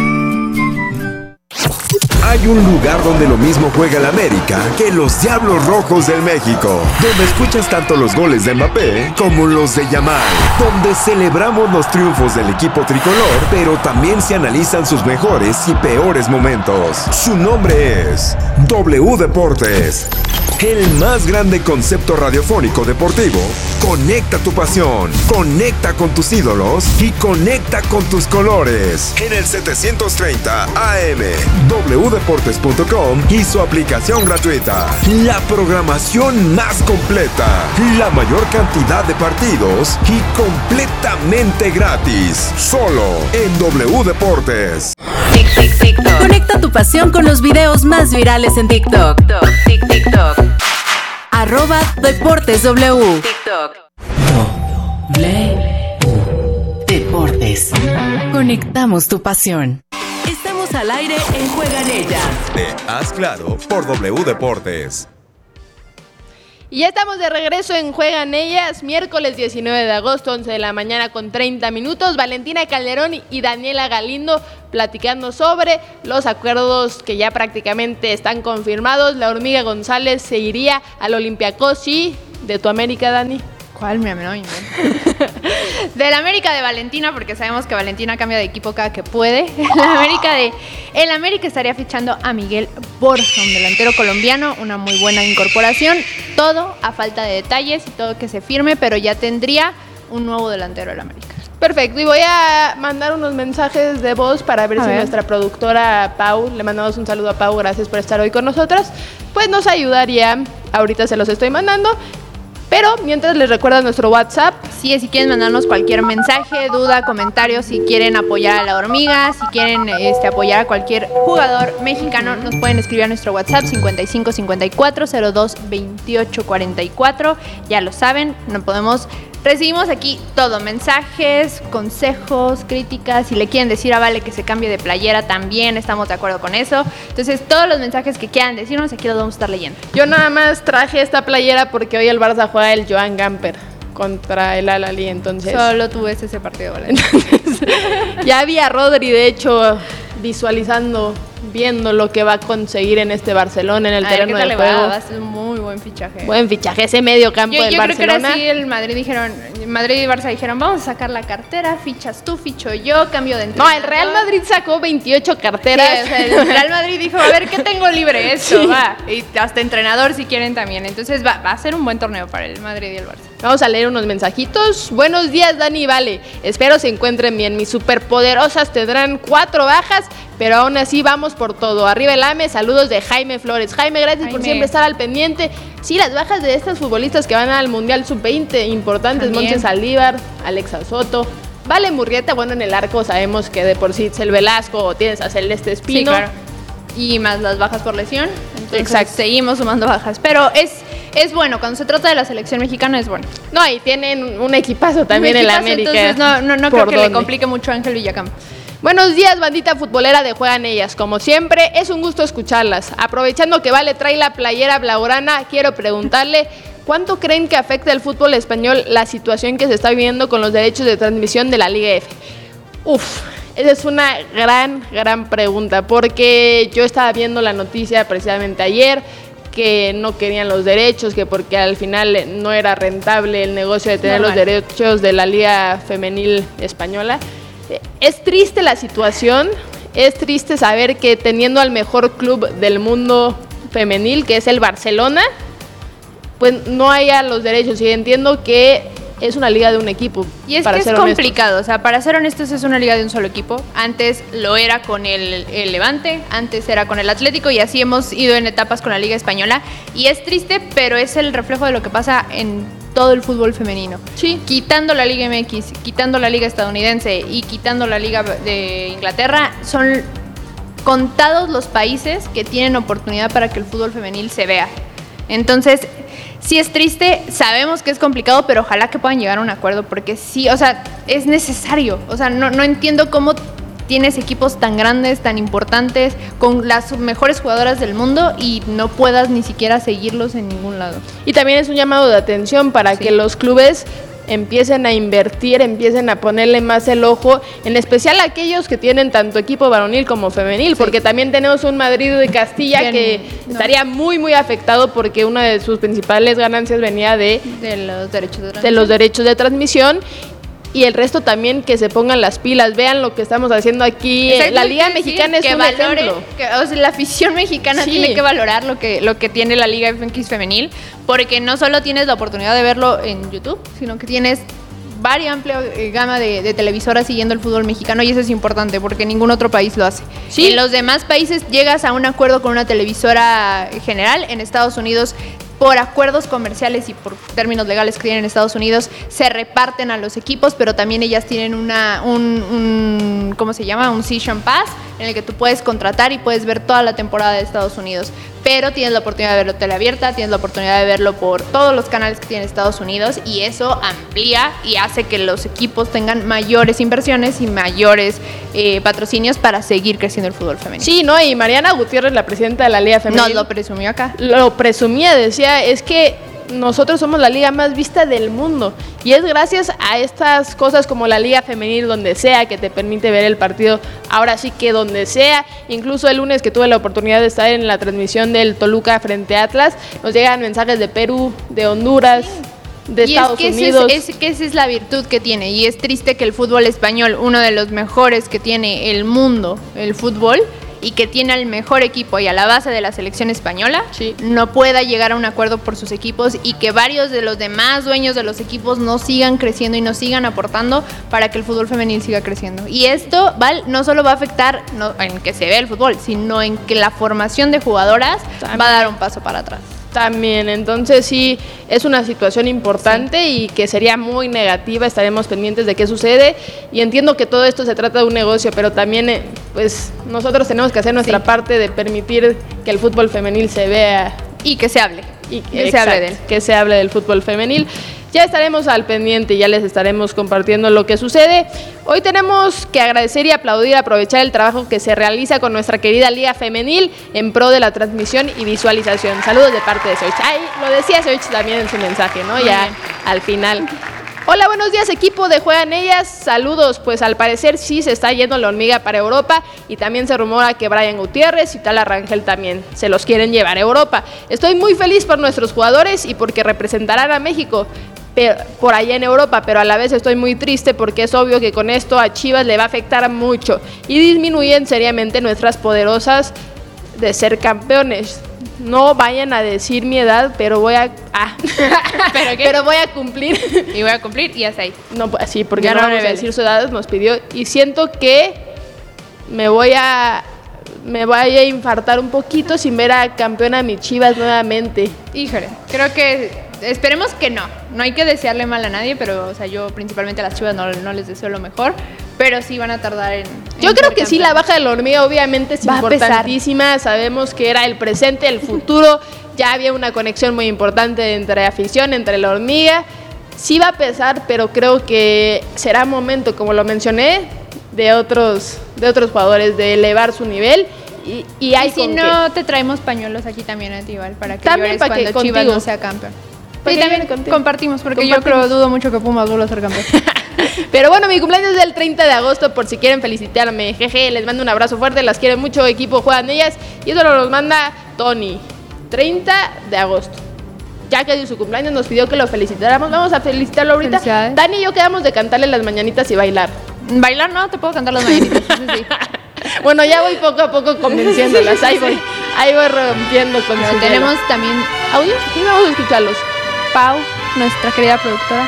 Hay un lugar donde lo mismo juega el América que los Diablos Rojos del México, donde escuchas tanto los goles de Mbappé como los de Yamal, donde celebramos los triunfos del equipo tricolor, pero también se analizan sus mejores y peores momentos. Su nombre es W Deportes. el más grande concepto radiofónico deportivo. Conecta tu pasión, conecta con tus ídolos y conecta con tus colores. En el setecientos treinta A M, doble u deportes punto com y su aplicación gratuita. La programación más completa, la mayor cantidad de partidos y completamente gratis. Solo en W Deportes. Conecta tu pasión con los videos más virales en TikTok. TikTok, TikTok. Arroba Deportes W. TikTok. W Deportes. Conectamos tu pasión. Estamos al aire en Juega en Ella. De Haz Claro por W Deportes. Y ya estamos de regreso en Juegan Ellas, miércoles diecinueve de agosto, once de la mañana con treinta minutos. Valentina Calderón y Daniela Galindo platicando sobre los acuerdos que ya prácticamente están confirmados. La Hormiga González se iría al Olympiacos y de tu América, Dani. ¿Cuál mi América? Del América de Valentina, porque sabemos que Valentina cambia de equipo cada que puede. La América de el América estaría fichando a Miguel Borja, un delantero colombiano, una muy buena incorporación. Todo a falta de detalles y todo que se firme, pero ya tendría un nuevo delantero del América. Perfecto, y voy a mandar unos mensajes de voz para ver a si ver. Nuestra productora Pau, le mandamos un saludo a Pau, gracias por estar hoy con nosotras, pues nos ayudaría, ahorita se los estoy mandando. Pero mientras les recuerdo nuestro WhatsApp. Sí, si quieren mandarnos cualquier mensaje, duda, comentario, si quieren apoyar a la Hormiga, si quieren este, apoyar a cualquier jugador mexicano, nos pueden escribir a nuestro WhatsApp cincuenta y cinco cincuenta y cuatro cero dos veintiocho cuarenta y cuatro. Ya lo saben, no podemos... Recibimos aquí todo, mensajes, consejos, críticas. Si le quieren decir a Vale que se cambie de playera, también estamos de acuerdo con eso. Entonces, todos los mensajes que quieran decirnos, aquí los vamos a estar leyendo. Yo nada más traje esta playera porque hoy el Barça juega el Joan Gamper contra el Al-Ahly, entonces... Solo tú ves ese partido, Vale. Ya vi a Rodri, de hecho, visualizando, viendo lo que va a conseguir en este Barcelona, en el a terreno del juego. Va, va a ser un muy buen fichaje. Buen fichaje, ese medio campo yo, del yo Barcelona. Yo creo que era así, el Madrid dijeron, Madrid y Barça dijeron, vamos a sacar la cartera, fichas tú, ficho yo, cambio de entrenador. No, el Real Madrid sacó veintiocho carteras. Sí, o sea, el Real Madrid dijo, a ver, ¿qué tengo libre? Eso, sí. Va. Y hasta entrenador si quieren también. Entonces va, va a ser un buen torneo para el Madrid y el Barça. Vamos a leer unos mensajitos. Buenos días, Dani y Vale. Espero se encuentren bien. Mis superpoderosas tendrán cuatro bajas, pero aún así vamos por todo. Arriba el A M E, saludos de Jaime Flores. Jaime, gracias Jaime. por siempre estar al pendiente. Sí, las bajas de estas futbolistas que van al Mundial sub veinte, importantes. Montse Saldívar, Alexa Soto. Vale Murrieta, bueno, en el arco sabemos que de por sí Itzel Velasco, tienes a Celeste Espino. Sí, claro. Y más las bajas por lesión. Entonces, exacto. Seguimos sumando bajas. Pero es... Es bueno, cuando se trata de la selección mexicana es bueno. No, y tienen un equipazo también en la América. Entonces no, no, no creo que dónde? le complique mucho a Ángel Villacampa. Buenos días, bandita futbolera de Juegan Ellas. Como siempre, es un gusto escucharlas. Aprovechando que Vale trae la playera blaugrana, quiero preguntarle, ¿cuánto creen que afecta al fútbol español la situación que se está viviendo con los derechos de transmisión de la Liga F? Uf, esa es una gran, gran pregunta, porque yo estaba viendo la noticia precisamente ayer, que no querían los derechos, que porque al final no era rentable el negocio de tener Normal. los derechos de la Liga Femenil Española. Es triste la situación, es triste saber que teniendo al mejor club del mundo femenil, que es el Barcelona, pues no haya los derechos, y entiendo que es una liga de un equipo. Y es para que es complicado, o sea, para ser honestos es una liga de un solo equipo. Antes lo era con el, el Levante, antes era con el Atlético y así hemos ido en etapas con la Liga Española. Y es triste, pero es el reflejo de lo que pasa en todo el fútbol femenino. Sí. Quitando la Liga M X, quitando la Liga Estadounidense y quitando la Liga de Inglaterra, son contados los países que tienen oportunidad para que el fútbol femenil se vea. Entonces... Sí es triste, sabemos que es complicado, pero ojalá que puedan llegar a un acuerdo, porque sí, o sea, es necesario. O sea, no, no entiendo cómo tienes equipos tan grandes, tan importantes, con las mejores jugadoras del mundo y no puedas ni siquiera seguirlos en ningún lado. Y también es un llamado de atención para sí. que los clubes empiecen a invertir, empiecen a ponerle más el ojo, en especial aquellos que tienen tanto equipo varonil como femenil, sí. porque también tenemos un Madrid de Castilla Bien, que no. estaría muy muy afectado porque una de sus principales ganancias venía de, de los derechos de transmisión. de los derechos de transmisión. y el resto también que se pongan las pilas, vean lo que estamos haciendo aquí. Exacto, la Liga Mexicana es que un valore, ejemplo. Que, o sea, la afición mexicana sí. tiene que valorar lo que, lo que tiene la Liga M X femenil, porque no solo tienes la oportunidad de verlo en YouTube, sino que tienes varias amplia eh, gama de, de televisoras siguiendo el fútbol mexicano, y eso es importante porque ningún otro país lo hace. Sí. En los demás países llegas a un acuerdo con una televisora general. En Estados Unidos, por acuerdos comerciales y por términos legales que tienen en Estados Unidos, se reparten a los equipos, pero también ellas tienen una un, un ¿cómo se llama? Un Season Pass, en el que tú puedes contratar y puedes ver toda la temporada de Estados Unidos. Pero tienes la oportunidad de verlo teleabierta, tienes la oportunidad de verlo por todos los canales que tiene Estados Unidos, y eso amplía y hace que los equipos tengan mayores inversiones y mayores eh, patrocinios para seguir creciendo el fútbol femenino. Sí, ¿no? Y Mariana Gutiérrez, la presidenta de la Liga Femenil, nos lo presumió acá. Lo presumía, decía, es que nosotros somos la liga más vista del mundo, y es gracias a estas cosas como la Liga Femenil, donde sea, que te permite ver el partido, ahora sí que donde sea. Incluso el lunes que tuve la oportunidad de estar en la transmisión del Toluca frente a Atlas, nos llegan mensajes de Perú, de Honduras, sí. de y Estados es que Unidos. Es, es que esa es la virtud que tiene, y es triste que el fútbol español, uno de los mejores que tiene el mundo, el fútbol, y que tiene al mejor equipo y a la base de la selección española, sí. no pueda llegar a un acuerdo por sus equipos, y que varios de los demás dueños de los equipos no sigan creciendo y no sigan aportando para que el fútbol femenil siga creciendo. Y esto, Val, no solo va a afectar no, en que se vea el fútbol, sino en que la formación de jugadoras También. va a dar un paso para atrás. También, entonces sí, es una situación importante sí. y que sería muy negativa. Estaremos pendientes de qué sucede, y entiendo que todo esto se trata de un negocio, pero también eh, pues nosotros tenemos que hacer nuestra sí. parte de permitir que el fútbol femenil se vea. Y que se hable. Y que, se hable de él. que se hable del fútbol femenil. Ya estaremos al pendiente, ya les estaremos compartiendo lo que sucede. Hoy tenemos que agradecer y aplaudir, aprovechar el trabajo que se realiza con nuestra querida Liga Femenil en pro de la transmisión y visualización. Saludos de parte de Soich. Ay, lo decía Soich también en su mensaje, ¿no? Muy ya bien. Al final. Hola, buenos días, equipo de Juegan Ellas. Saludos, pues al parecer sí se está yendo la hormiga para Europa, y también se rumora que Brian Gutiérrez y Tala Rangel también se los quieren llevar a Europa. Estoy muy feliz por nuestros jugadores y porque representarán a México por allá en Europa, pero a la vez estoy muy triste porque es obvio que con esto a Chivas le va a afectar mucho y disminuyen seriamente nuestras poderosas de ser campeones. No vayan a decir mi edad, pero voy a ah, ¿Pero, qué? pero voy a cumplir y voy a cumplir y hasta ahí. No, pues sí, porque ya no vamos a decir su edad, nos pidió, y siento que me voy a me voy a infartar un poquito sin ver a campeona mi Chivas nuevamente. Híjole, creo que esperemos que no, no hay que desearle mal a nadie, pero o sea, yo principalmente a las Chivas no, no les deseo lo mejor, pero sí van a tardar en... Yo en creo que campeón. Sí, la baja de la hormiga obviamente es Va importantísima, sabemos que era el presente, el futuro, ya había una conexión muy importante entre afición, entre la hormiga, sí va a pesar, pero creo que será momento, como lo mencioné, de otros, de otros jugadores, de elevar su nivel. Y, y, hay y si no, qué. te traemos pañuelos aquí también a ti, Val, para que también llores para cuando que Chivas contigo. no sea campeón. Sí, también compartimos, porque compartimos. Yo creo, dudo mucho que Pumas vuelva a ser campeón. Pero bueno, mi cumpleaños es el treinta de agosto, por si quieren felicitarme. Jeje, les mando un abrazo fuerte, las quiero mucho, equipo Juegan Ellas. Y eso nos manda Tony, treinta de agosto. Ya que dio su cumpleaños, nos pidió que lo felicitáramos. Vamos a felicitarlo ahorita. Dani y yo quedamos de cantarle las mañanitas y bailar. Bailar no, te puedo cantar las mañanitas. Sí. Bueno, ya voy poco a poco convenciéndolas. Ahí voy, ahí voy rompiendo con su Tenemos hielo. También audios, sí, vamos a escucharlos. Pau, nuestra querida productora.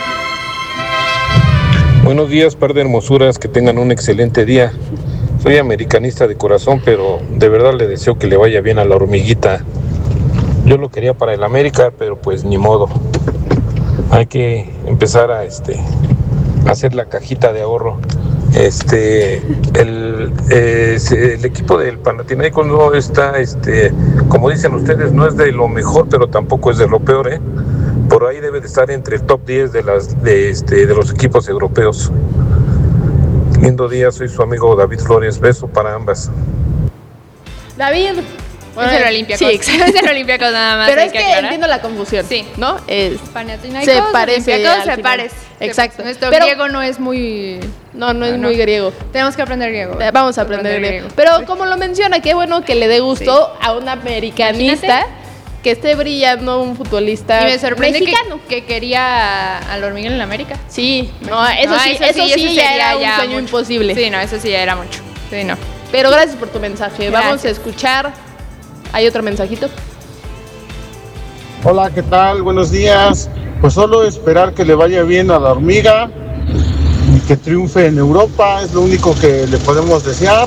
Buenos días, par de hermosuras, que tengan un excelente día. Soy americanista de corazón, pero de verdad le deseo que le vaya bien a la hormiguita. Yo lo quería para el América, pero pues ni modo. Hay que empezar a este a hacer la cajita de ahorro. Este el, eh, el equipo del Panathinaikos no está, este, como dicen ustedes, no es de lo mejor, pero tampoco es de lo peor, ¿eh? Por ahí debe de estar entre el top diez de las de este de los equipos europeos. Lindo día, soy su amigo David Flores. Beso para ambas. David. Bueno, es el Olympiacos. Sí, exacto. Es el Olympiacos nada más. Pero es que, que entiendo la confusión. Sí. ¿No? Es, Panathinaikos, se parece. Se parece. Exacto. Nuestro pero, griego no es muy... No, no es no, muy griego. Tenemos que aprender griego. Eh, vamos a aprender, aprender griego. griego. Pero como lo menciona, qué bueno que le dé gusto sí. a un americanista. Imagínate. que esté brillando un futbolista y me sorprende mexicano. Que, que quería a la hormiga en la América. Sí, no, eso no, sí, eso, eso sí, sí, eso ya sería era un ya sueño mucho. imposible. Sí, no, eso sí ya era mucho. Sí, no. Pero gracias por tu mensaje. Gracias. Vamos a escuchar. ¿Hay otro mensajito? Hola, ¿qué tal? Buenos días. Pues solo esperar que le vaya bien a la hormiga y que triunfe en Europa, es lo único que le podemos desear.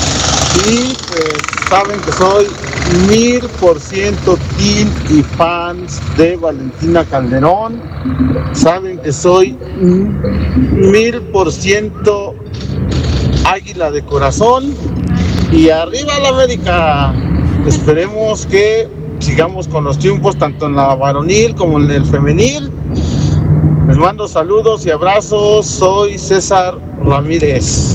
Y pues saben que soy mil por ciento team y fans de Valentina Calderón. Saben que soy mil por ciento águila de corazón. Y arriba la América. Esperemos que sigamos con los triunfos tanto en la varonil como en el femenil. Les mando saludos y abrazos. Soy César Ramírez.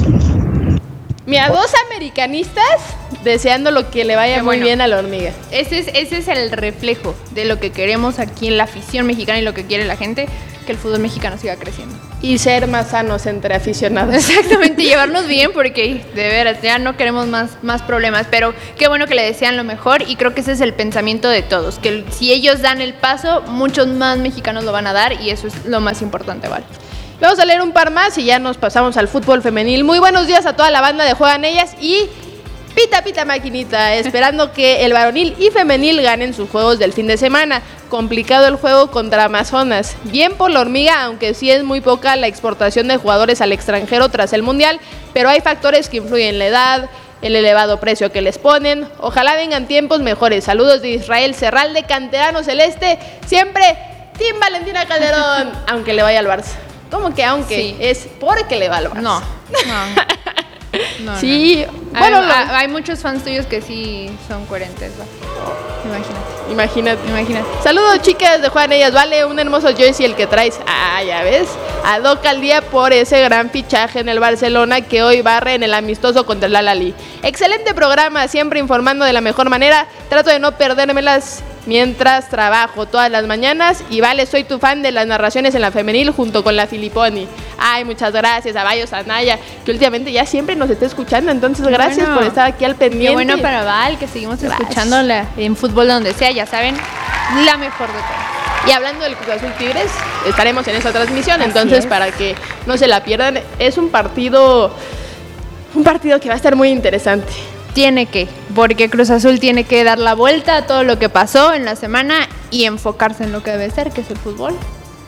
Mira, dos americanistas deseando lo que le vaya Qué muy bueno. bien a la hormiga. Ese es, ese es el reflejo de lo que queremos aquí en la afición mexicana y lo que quiere la gente, que el fútbol mexicano siga creciendo. Y ser más sanos entre aficionados. Exactamente, llevarnos bien porque de veras ya no queremos más, más problemas, pero qué bueno que le desean lo mejor y creo que ese es el pensamiento de todos, que si ellos dan el paso, muchos más mexicanos lo van a dar y eso es lo más importante, ¿vale? Vamos a leer un par más y ya nos pasamos al fútbol femenil. Muy buenos días a toda la banda de Juegan Ellas y pita pita maquinita, esperando que el varonil y femenil ganen sus juegos del fin de semana. Complicado el juego contra Amazonas. Bien por la hormiga, aunque sí es muy poca la exportación de jugadores al extranjero tras el mundial, pero hay factores que influyen: la edad, el elevado precio que les ponen. Ojalá vengan tiempos mejores. Saludos de Israel Serralde, canterano celeste, siempre Team Valentina Calderón, aunque le vaya al Barça. ¿Cómo que aunque? Sí. Es porque le va al Barça. No, no. No, sí, no. bueno, hay, lo... hay, hay muchos fans tuyos que sí son coherentes, ¿va? Imagínate. Imagínate. Imagínate. Saludos, chicas de Juan Ellas, vale, un hermoso jersey el que traes. Ah, ya ves. Ad hoc al día por ese gran fichaje en el Barcelona que hoy barre en el amistoso contra el Al-Ahly. Excelente programa, siempre informando de la mejor manera. Trato de no perdérmelas mientras trabajo todas las mañanas. Y vale, soy tu fan de las narraciones en la femenil junto con la Filiponi. Ay, muchas gracias a Bayo Sanaya, que últimamente ya siempre nos está escuchando. Entonces, gracias bueno, por estar aquí al pendiente. Qué bueno para Val, que seguimos Gracias. escuchándola en fútbol donde sea, ya saben, la mejor de todas. Y hablando del Cruz Azul Tigres, estaremos en esa transmisión, Así entonces es. para que no se la pierdan, es un partido, un partido que va a estar muy interesante. Tiene que, porque Cruz Azul tiene que dar la vuelta a todo lo que pasó en la semana y enfocarse en lo que debe ser, que es el fútbol.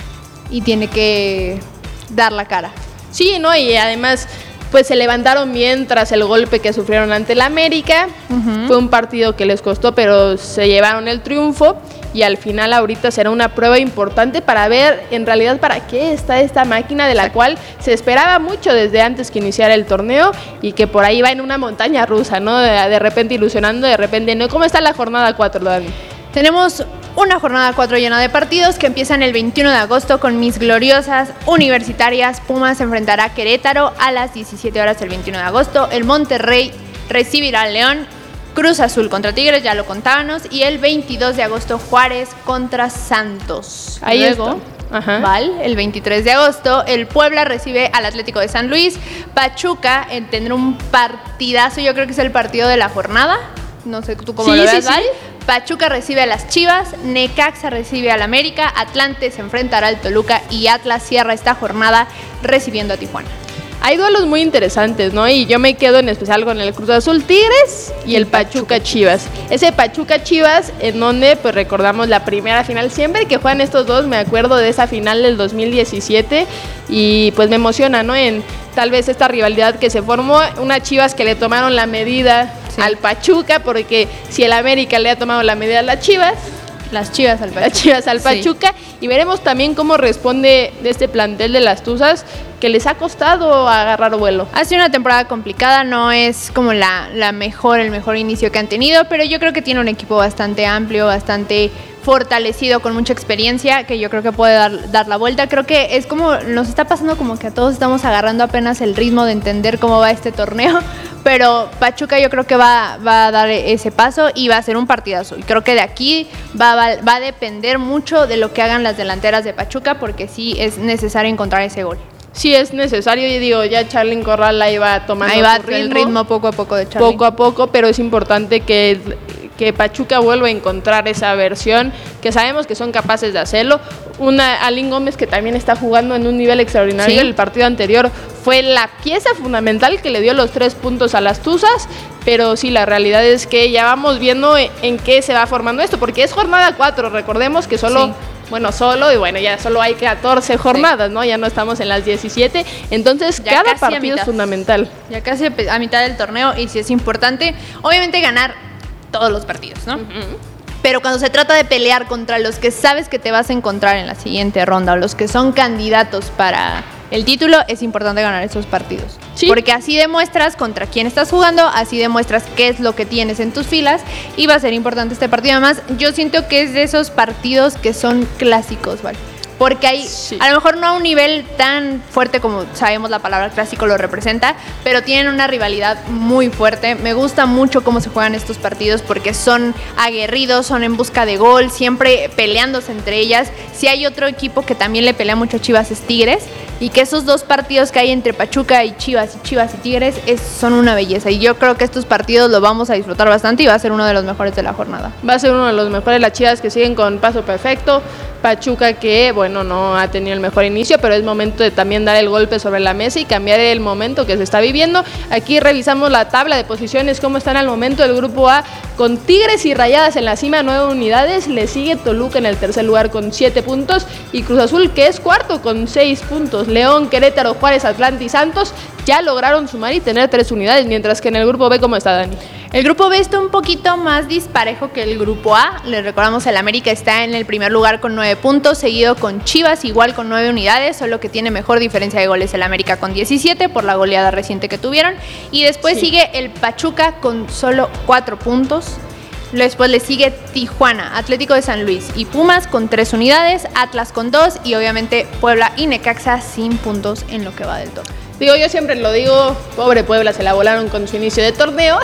Y tiene que dar la cara. Sí, ¿no? Y además, pues se levantaron bien tras el golpe que sufrieron ante el América. Uh-huh. Fue un partido que les costó, pero se llevaron el triunfo. Y al final ahorita será una prueba importante para ver en realidad para qué está esta máquina de la Exacto. cual se esperaba mucho desde antes que iniciara el torneo y que por ahí va en una montaña rusa, ¿no? De, de repente ilusionando, de repente no. ¿Cómo está la jornada cuatro, Dani? Tenemos una jornada cuatro llena de partidos que empiezan el veintiuno de agosto con mis gloriosas universitarias. Pumas enfrentará a Querétaro a las diecisiete horas el veintiuno de agosto. El Monterrey recibirá al León. Cruz Azul contra Tigres, ya lo contábamos. Y el veintidós de agosto Juárez contra Santos. Ahí Luego, Ajá. Val, el veintitrés de agosto, el Puebla recibe al Atlético de San Luis. Pachuca eh, tendrá un partidazo, yo creo que es el partido de la jornada. No sé tú cómo sí, lo ves, sí, Val. sí. Pachuca recibe a las Chivas, Necaxa recibe al América, Atlante se enfrentará al Toluca y Atlas cierra esta jornada recibiendo a Tijuana. Hay duelos muy interesantes, ¿no? Y yo me quedo en especial con el Cruz Azul Tigres y el Pachuca Chivas. Ese Pachuca Chivas, en donde pues recordamos la primera final. Siempre que juegan estos dos me acuerdo de esa final del dos mil diecisiete y pues me emociona, ¿no? En tal vez esta rivalidad que se formó, una Chivas que le tomaron la medida sí. al Pachuca, porque si el América le ha tomado la medida a las Chivas, las Chivas al Pachuca. Las Chivas al Pachuca. Sí. Y veremos también cómo responde de este plantel de las Tuzas, que les ha costado agarrar vuelo. Ha sido una temporada complicada, no es como la, la mejor, el mejor inicio que han tenido, pero yo creo que tiene un equipo bastante amplio, bastante fortalecido, con mucha experiencia, que yo creo que puede dar, dar la vuelta. Creo que es como, nos está pasando como que a todos estamos agarrando apenas el ritmo de entender cómo va este torneo, pero Pachuca yo creo que va, va a dar ese paso y va a ser un partidazo. Y creo que de aquí va, va, va a depender mucho de lo que hagan las delanteras de Pachuca, porque sí es necesario encontrar ese gol. Sí es necesario, yo digo, ya Charlyn Corral ahí va tomando ahí va su ritmo, el ritmo poco a poco de Charlyn. Poco a poco, pero es importante que que Pachuca vuelva a encontrar esa versión, que sabemos que son capaces de hacerlo. Una Alín Gómez que también está jugando en un nivel extraordinario. Sí. El partido anterior fue la pieza fundamental que le dio los tres puntos a las Tuzas, pero sí, la realidad es que ya vamos viendo en qué se va formando esto, porque es jornada cuatro, recordemos que solo... Sí. Bueno, solo, y bueno, ya solo hay catorce jornadas, sí. ¿no? Ya no estamos en las diecisiete, entonces ya cada partido es fundamental. Ya casi a mitad del torneo, y sí es importante, obviamente, ganar todos los partidos, ¿no? Uh-huh. Pero cuando se trata de pelear contra los que sabes que te vas a encontrar en la siguiente ronda, o los que son candidatos para el título, es importante ganar esos partidos. ¿Sí? Porque así demuestras contra quién estás jugando, así demuestras qué es lo que tienes en tus filas, y va a ser importante este partido. Además, yo siento que es de esos partidos que son clásicos, ¿vale? Porque hay, sí. a lo mejor no a un nivel tan fuerte como sabemos la palabra clásico lo representa, pero tienen una rivalidad muy fuerte. Me gusta mucho cómo se juegan estos partidos porque son aguerridos, son en busca de gol, siempre peleándose entre ellas. Si hay otro equipo que también le pelea mucho a Chivas es Tigres, y que esos dos partidos que hay entre Pachuca y Chivas y Chivas y Tigres es, son una belleza, y yo creo que estos partidos los vamos a disfrutar bastante y va a ser uno de los mejores de la jornada. Va a ser uno de los mejores, las Chivas que siguen con paso perfecto, Pachuca que, bueno, no ha tenido el mejor inicio, pero es momento de también dar el golpe sobre la mesa y cambiar el momento que se está viviendo. Aquí revisamos la tabla de posiciones, cómo están al momento el grupo A, con Tigres y Rayadas en la cima, nueve unidades, le sigue Toluca en el tercer lugar con siete puntos, y Cruz Azul, que es cuarto, con seis puntos. León, Querétaro, Juárez, Atlante y Santos ya lograron sumar y tener tres unidades, mientras que en el grupo B, ¿cómo está, Dani? El grupo B está un poquito más disparejo que el grupo A. Les recordamos, el América está en el primer lugar con nueve puntos, seguido con Chivas, igual con nueve unidades, solo que tiene mejor diferencia de goles el América con diecisiete por la goleada reciente que tuvieron. Y después sí. sigue el Pachuca con solo cuatro puntos. Después le sigue Tijuana, Atlético de San Luis y Pumas con tres unidades, Atlas con dos, y obviamente Puebla y Necaxa sin puntos en lo que va del torneo. Digo, yo siempre lo digo, pobre Puebla, se la volaron con su inicio de torneo.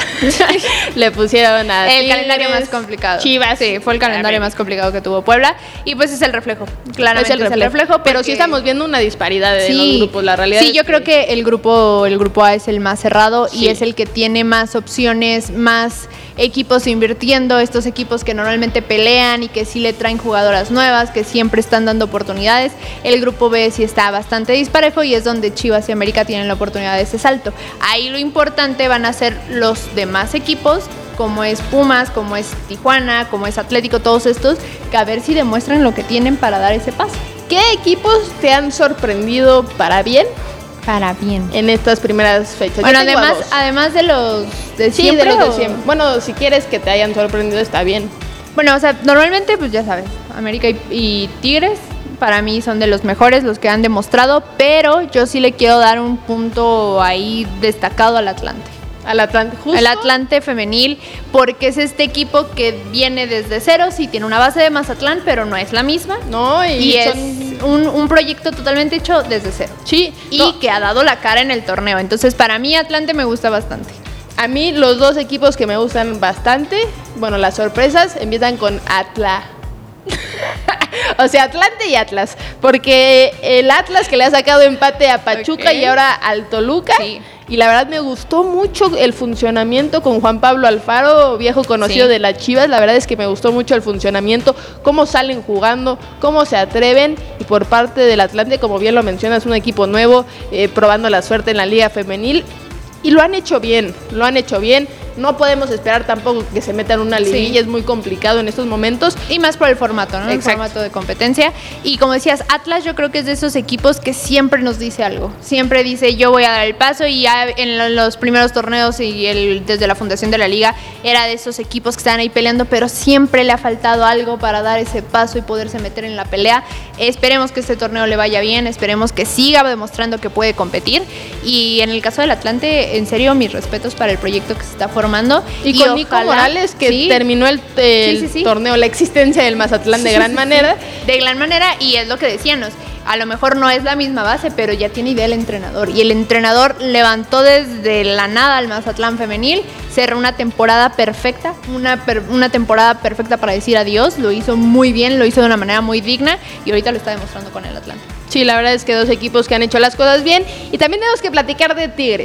Le pusieron a el Tigres, calendario más complicado. Chivas. Sí, fue el calendario más complicado que tuvo Puebla, y pues es el reflejo. Claramente es el, es reflejo, el reflejo, pero porque... sí estamos viendo una disparidad de sí, los grupos, la realidad. Sí, es yo que... creo que el grupo el grupo A es el más cerrado, sí. y es el que tiene más opciones, más equipos invirtiendo, estos equipos que normalmente pelean y que sí le traen jugadoras nuevas, que siempre están dando oportunidades. El grupo B sí está bastante disparejo, y es donde Chivas y América tienen la oportunidad de ese salto. Ahí lo importante van a ser los demás equipos, como es Pumas, como es Tijuana, como es Atlético, todos estos, que a ver si demuestran lo que tienen para dar ese paso. ¿Qué equipos te han sorprendido para bien? Para bien. En estas primeras fechas. Bueno, además, además de los de sí, siempre. de los de siempre. Bueno, si quieres que te hayan sorprendido, está bien. Bueno, o sea, normalmente, pues ya sabes, América y, y Tigres, para mí son de los mejores, los que han demostrado, pero yo sí le quiero dar un punto ahí destacado al Atlante. Al Atlante, justo. El Atlante femenil, porque es este equipo que viene desde cero, sí tiene una base de Mazatlán, pero no es la misma. No, y, y son... es un, un proyecto totalmente hecho desde cero. Sí. Y no. que ha dado la cara en el torneo. Entonces, para mí, Atlante me gusta bastante. A mí, los dos equipos que me gustan bastante, bueno, las sorpresas empiezan con Atlas. O sea, Atlante y Atlas, porque el Atlas que le ha sacado empate a Pachuca, okay, y ahora al Toluca, sí. Y la verdad me gustó mucho el funcionamiento con Juan Pablo Alfaro, viejo conocido, sí, de las Chivas. La verdad es que me gustó mucho el funcionamiento, cómo salen jugando, cómo se atreven, y por parte del Atlante, como bien lo mencionas, un equipo nuevo, eh, probando la suerte en la Liga Femenil. Y lo han hecho bien, lo han hecho bien. No podemos esperar tampoco que se metan una liguilla, sí, es muy complicado en estos momentos. Y más por el formato, ¿no? Exacto. El formato de competencia. Y como decías, Atlas yo creo que es de esos equipos que siempre nos dice algo. Siempre dice, yo voy a dar el paso, y ya en los primeros torneos y el, desde la fundación de la liga, era de esos equipos que estaban ahí peleando, pero siempre le ha faltado algo para dar ese paso y poderse meter en la pelea. Esperemos que este torneo le vaya bien, esperemos que siga demostrando que puede competir. Y en el caso del Atlante, en serio, mis respetos para el proyecto que se está formando. Y, y con ojalá, Nico Morales, que sí, terminó el, el sí, sí, sí. torneo, la existencia del Mazatlán de gran manera. De gran manera, y es lo que decíamos, a lo mejor no es la misma base, pero ya tiene idea el entrenador. Y el entrenador levantó desde la nada al Mazatlán femenil, cerró una temporada perfecta, una, per, una temporada perfecta para decir adiós, lo hizo muy bien, lo hizo de una manera muy digna, y ahorita lo está demostrando con el Atlante. Sí, la verdad es que dos equipos que han hecho las cosas bien. Y también tenemos que platicar de Tigres.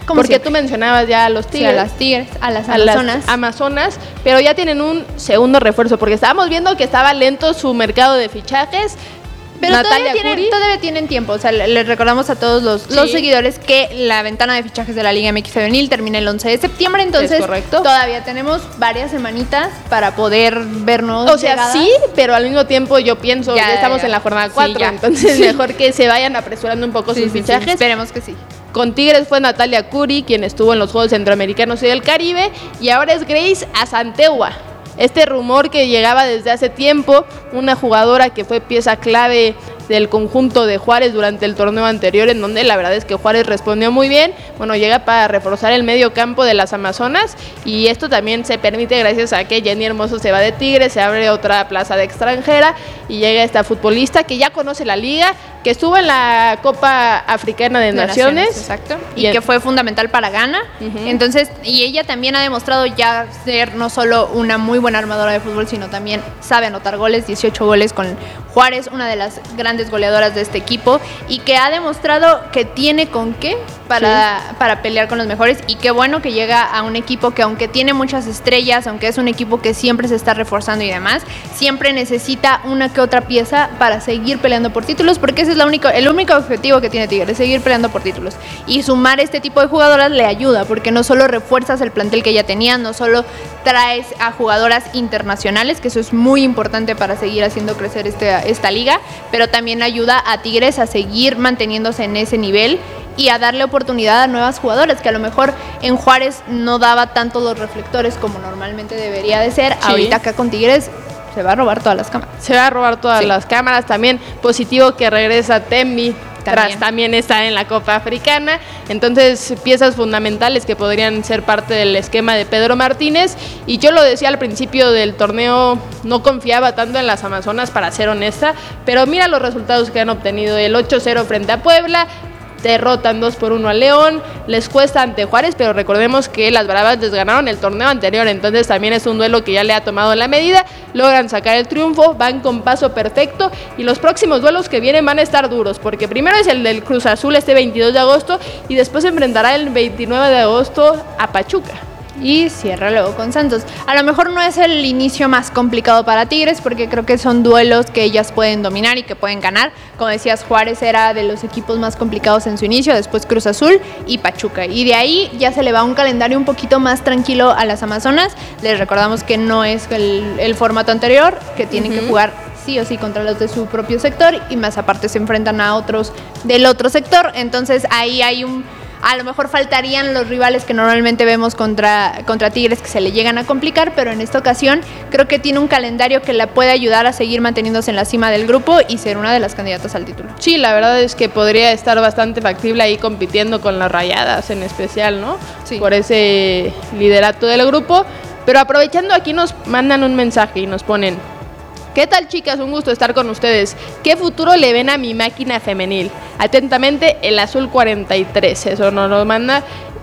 Porque siempre. tú mencionabas ya a los Tigres. Sí, a las Tigres, a las a Amazonas. Las Amazonas, pero ya tienen un segundo refuerzo, porque estábamos viendo que estaba lento su mercado de fichajes. Pero Natalia todavía tienen, Curi. todavía tienen tiempo, o sea, le- les recordamos a todos los, Sí. los seguidores que la ventana de fichajes de la Liga M X Femenil termina el once de septiembre, entonces Es correcto. todavía tenemos varias semanitas para poder vernos. O sea, llegadas. sí, pero al mismo tiempo yo pienso, Ya, ya, estamos ya. en la jornada Sí, cuatro, ya. entonces Sí. mejor que se vayan apresurando un poco Sí, sus sí, sí, fichajes. esperemos que sí. Con Tigres fue Natalia Curi, quien estuvo en los Juegos Centroamericanos y del Caribe, y ahora es Grace Asanteua. Este rumor que llegaba desde hace tiempo, una jugadora que fue pieza clave del conjunto de Juárez durante el torneo anterior, en donde la verdad es que Juárez respondió muy bien. Bueno, llega para reforzar el medio campo de las Amazonas, y esto también se permite gracias a que Jenny Hermoso se va de Tigres, se abre otra plaza de extranjera y llega esta futbolista que ya conoce la liga, que estuvo en la Copa Africana de, De Naciones, exacto. y Y, en- que fue fundamental para Ghana. Ujú. Entonces, y ella también ha demostrado ya ser no solo una muy buena armadora de fútbol, sino también sabe anotar goles, dieciocho goles con Juárez, una de las grandes goleadoras de este equipo, y que ha demostrado que tiene con qué para, sí. para pelear con los mejores. Y qué bueno que llega a un equipo que, aunque tiene muchas estrellas, aunque es un equipo que siempre se está reforzando y demás, siempre necesita una que otra pieza para seguir peleando por títulos, porque ese es la único, el único objetivo que tiene Tigres, seguir peleando por títulos. Y sumar este tipo de jugadoras le ayuda, porque no solo refuerzas el plantel que ya tenía, no solo traes a jugadoras internacionales, que eso es muy importante para seguir haciendo crecer este, esta liga, pero también ayuda a Tigres a seguir manteniéndose en ese nivel y a darle oportunidad a nuevas jugadoras, que a lo mejor en Juárez no daba tanto los reflectores como normalmente debería de ser. Sí. Ahorita acá con Tigres se va a robar todas las cámaras. Se va a robar todas sí. las cámaras. También positivo que regresa Tembi, también. tras también estar en la Copa Africana. Entonces, piezas fundamentales que podrían ser parte del esquema de Pedro Martínez. Y yo lo decía al principio del torneo, no confiaba tanto en las Amazonas, para ser honesta, pero mira los resultados que han obtenido. El ocho cero frente a Puebla, derrotan dos por uno a León, les cuesta ante Juárez, pero recordemos que las Bravas les ganaron el torneo anterior, entonces también es un duelo que ya le ha tomado la medida, logran sacar el triunfo, van con paso perfecto, y los próximos duelos que vienen van a estar duros, porque primero es el del Cruz Azul este veintidós de agosto, y después se enfrentará el veintinueve de agosto a Pachuca. Y cierra luego con Santos. A lo mejor no es el inicio más complicado para Tigres, porque creo que son duelos que ellas pueden dominar y que pueden ganar. Como decías, Juárez era de los equipos más complicados en su inicio, después Cruz Azul y Pachuca. Y de ahí ya se le va un calendario un poquito más tranquilo a las Amazonas. Les recordamos que no es el, el formato anterior, que tienen uh-huh. que jugar sí o sí contra los de su propio sector, y más aparte se enfrentan a otros del otro sector. Entonces ahí hay un... A lo mejor faltarían los rivales que normalmente vemos contra, contra Tigres, que se le llegan a complicar, pero en esta ocasión creo que tiene un calendario que la puede ayudar a seguir manteniéndose en la cima del grupo y ser una de las candidatas al título. Sí, la verdad es que podría estar bastante factible ahí compitiendo con las Rayadas en especial, ¿no? Sí. Por ese liderato del grupo. Pero aprovechando, aquí nos mandan un mensaje y nos ponen: ¿qué tal, chicas? Un gusto estar con ustedes. ¿Qué futuro le ven a mi máquina femenil? Atentamente, el Azul cuarenta y tres. Eso nos lo manda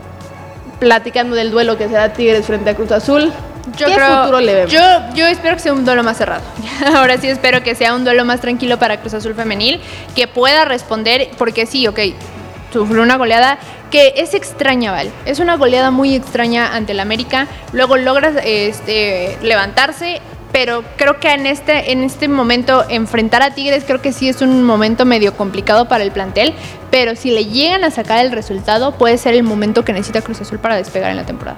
platicando del duelo que será Tigres frente a Cruz Azul. Yo ¿Qué creo, futuro le vemos? Yo, yo espero que sea un duelo más cerrado. Ahora sí espero que sea un duelo más tranquilo para Cruz Azul femenil, que pueda responder, porque sí, ok, sufrió una goleada que es extraña, ¿vale? Es una goleada muy extraña ante el América. Luego logras este, levantarse, pero creo que en este, en este momento enfrentar a Tigres creo que sí es un momento medio complicado para el plantel, pero si le llegan a sacar el resultado, puede ser el momento que necesita Cruz Azul para despegar en la temporada.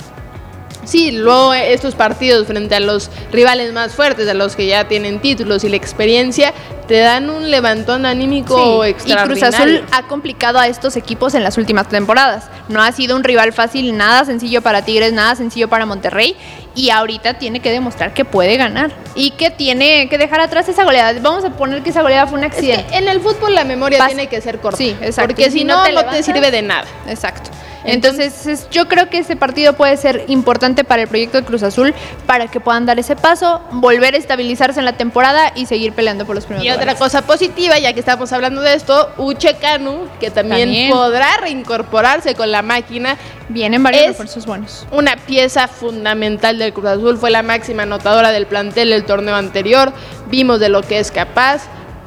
Sí, luego estos partidos frente a los rivales más fuertes, a los que ya tienen títulos y la experiencia, te dan un levantón anímico sí, extraordinario. Y Cruz Azul ha complicado a estos equipos en las últimas temporadas. No ha sido un rival fácil, nada sencillo para Tigres, nada sencillo para Monterrey, y ahorita tiene que demostrar que puede ganar y que tiene que dejar atrás esa goleada. Vamos a poner que esa goleada fue un accidente. Es que en el fútbol la memoria Pas- tiene que ser corta. Sí, exacto. Porque si, si no, no te, no te sirve de nada. Exacto. Entonces, Entonces, yo creo que ese partido puede ser importante para el proyecto de Cruz Azul, para que puedan dar ese paso, volver a estabilizarse en la temporada y seguir peleando por los primeros Y lugares. Otra cosa positiva, ya que estamos hablando de esto, Uche Canu, que también, también podrá reincorporarse con la máquina. Vienen varios refuerzos buenos. Una pieza fundamental del Cruz Azul, fue la máxima anotadora del plantel del torneo anterior, vimos de lo que es capaz.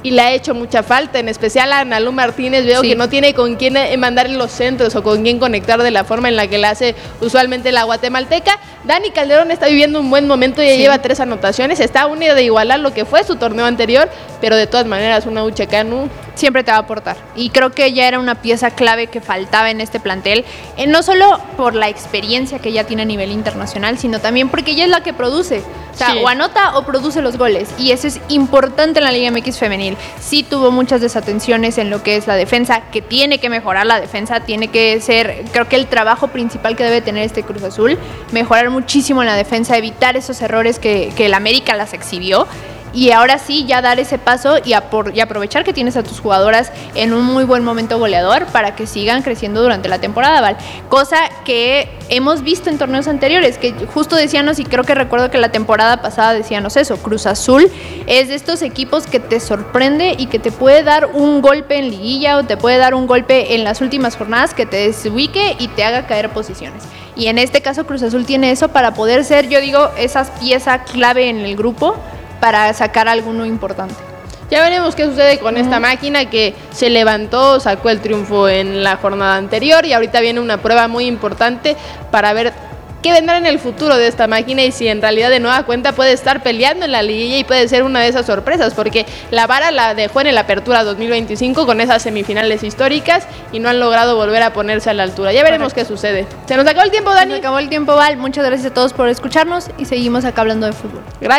y le ha hecho mucha falta, en especial a Analu Martínez. Veo sí. que no tiene con quién mandar los centros o con quién conectar de la forma en la que la hace usualmente la guatemalteca. Dani Calderón está viviendo un buen momento, ya sí. lleva tres anotaciones, está a una de igualar lo que fue su torneo anterior, pero de todas maneras una Uchecanu siempre te va a aportar. Y creo que ya era una pieza clave que faltaba en este plantel, eh, no solo por la experiencia que ella tiene a nivel internacional, sino también porque ella es la que produce. O sea, sí. o anota o produce los goles. Y eso es importante en la Liga M X femenil. Sí tuvo muchas desatenciones en lo que es la defensa, que tiene que mejorar la defensa, tiene que ser, creo que el trabajo principal que debe tener este Cruz Azul, mejorar muchísimo en la defensa, evitar esos errores que, que el América las exhibió. Y ahora sí, ya dar ese paso y, apor- y aprovechar que tienes a tus jugadoras en un muy buen momento goleador para que sigan creciendo durante la temporada, Val. Cosa que hemos visto en torneos anteriores, que justo decíanos, y creo que recuerdo que la temporada pasada decíanos eso, Cruz Azul es de estos equipos que te sorprende y que te puede dar un golpe en liguilla o te puede dar un golpe en las últimas jornadas que te desubique y te haga caer posiciones. Y en este caso Cruz Azul tiene eso para poder ser, yo digo, esas piezas clave en el grupo para sacar alguno importante. Ya veremos qué sucede con uh-huh. esta máquina que se levantó, sacó el triunfo en la jornada anterior y ahorita viene una prueba muy importante para ver qué vendrá en el futuro de esta máquina y si en realidad de nueva cuenta puede estar peleando en la liguilla y puede ser una de esas sorpresas, porque la vara la dejó en el Apertura dos mil veinticinco con esas semifinales históricas y no han logrado volver a ponerse a la altura. Ya veremos Correcto. qué sucede. Se nos acabó el tiempo, Dani. Se nos acabó el tiempo, Val. Muchas gracias a todos por escucharnos y seguimos acá hablando de fútbol. Gracias.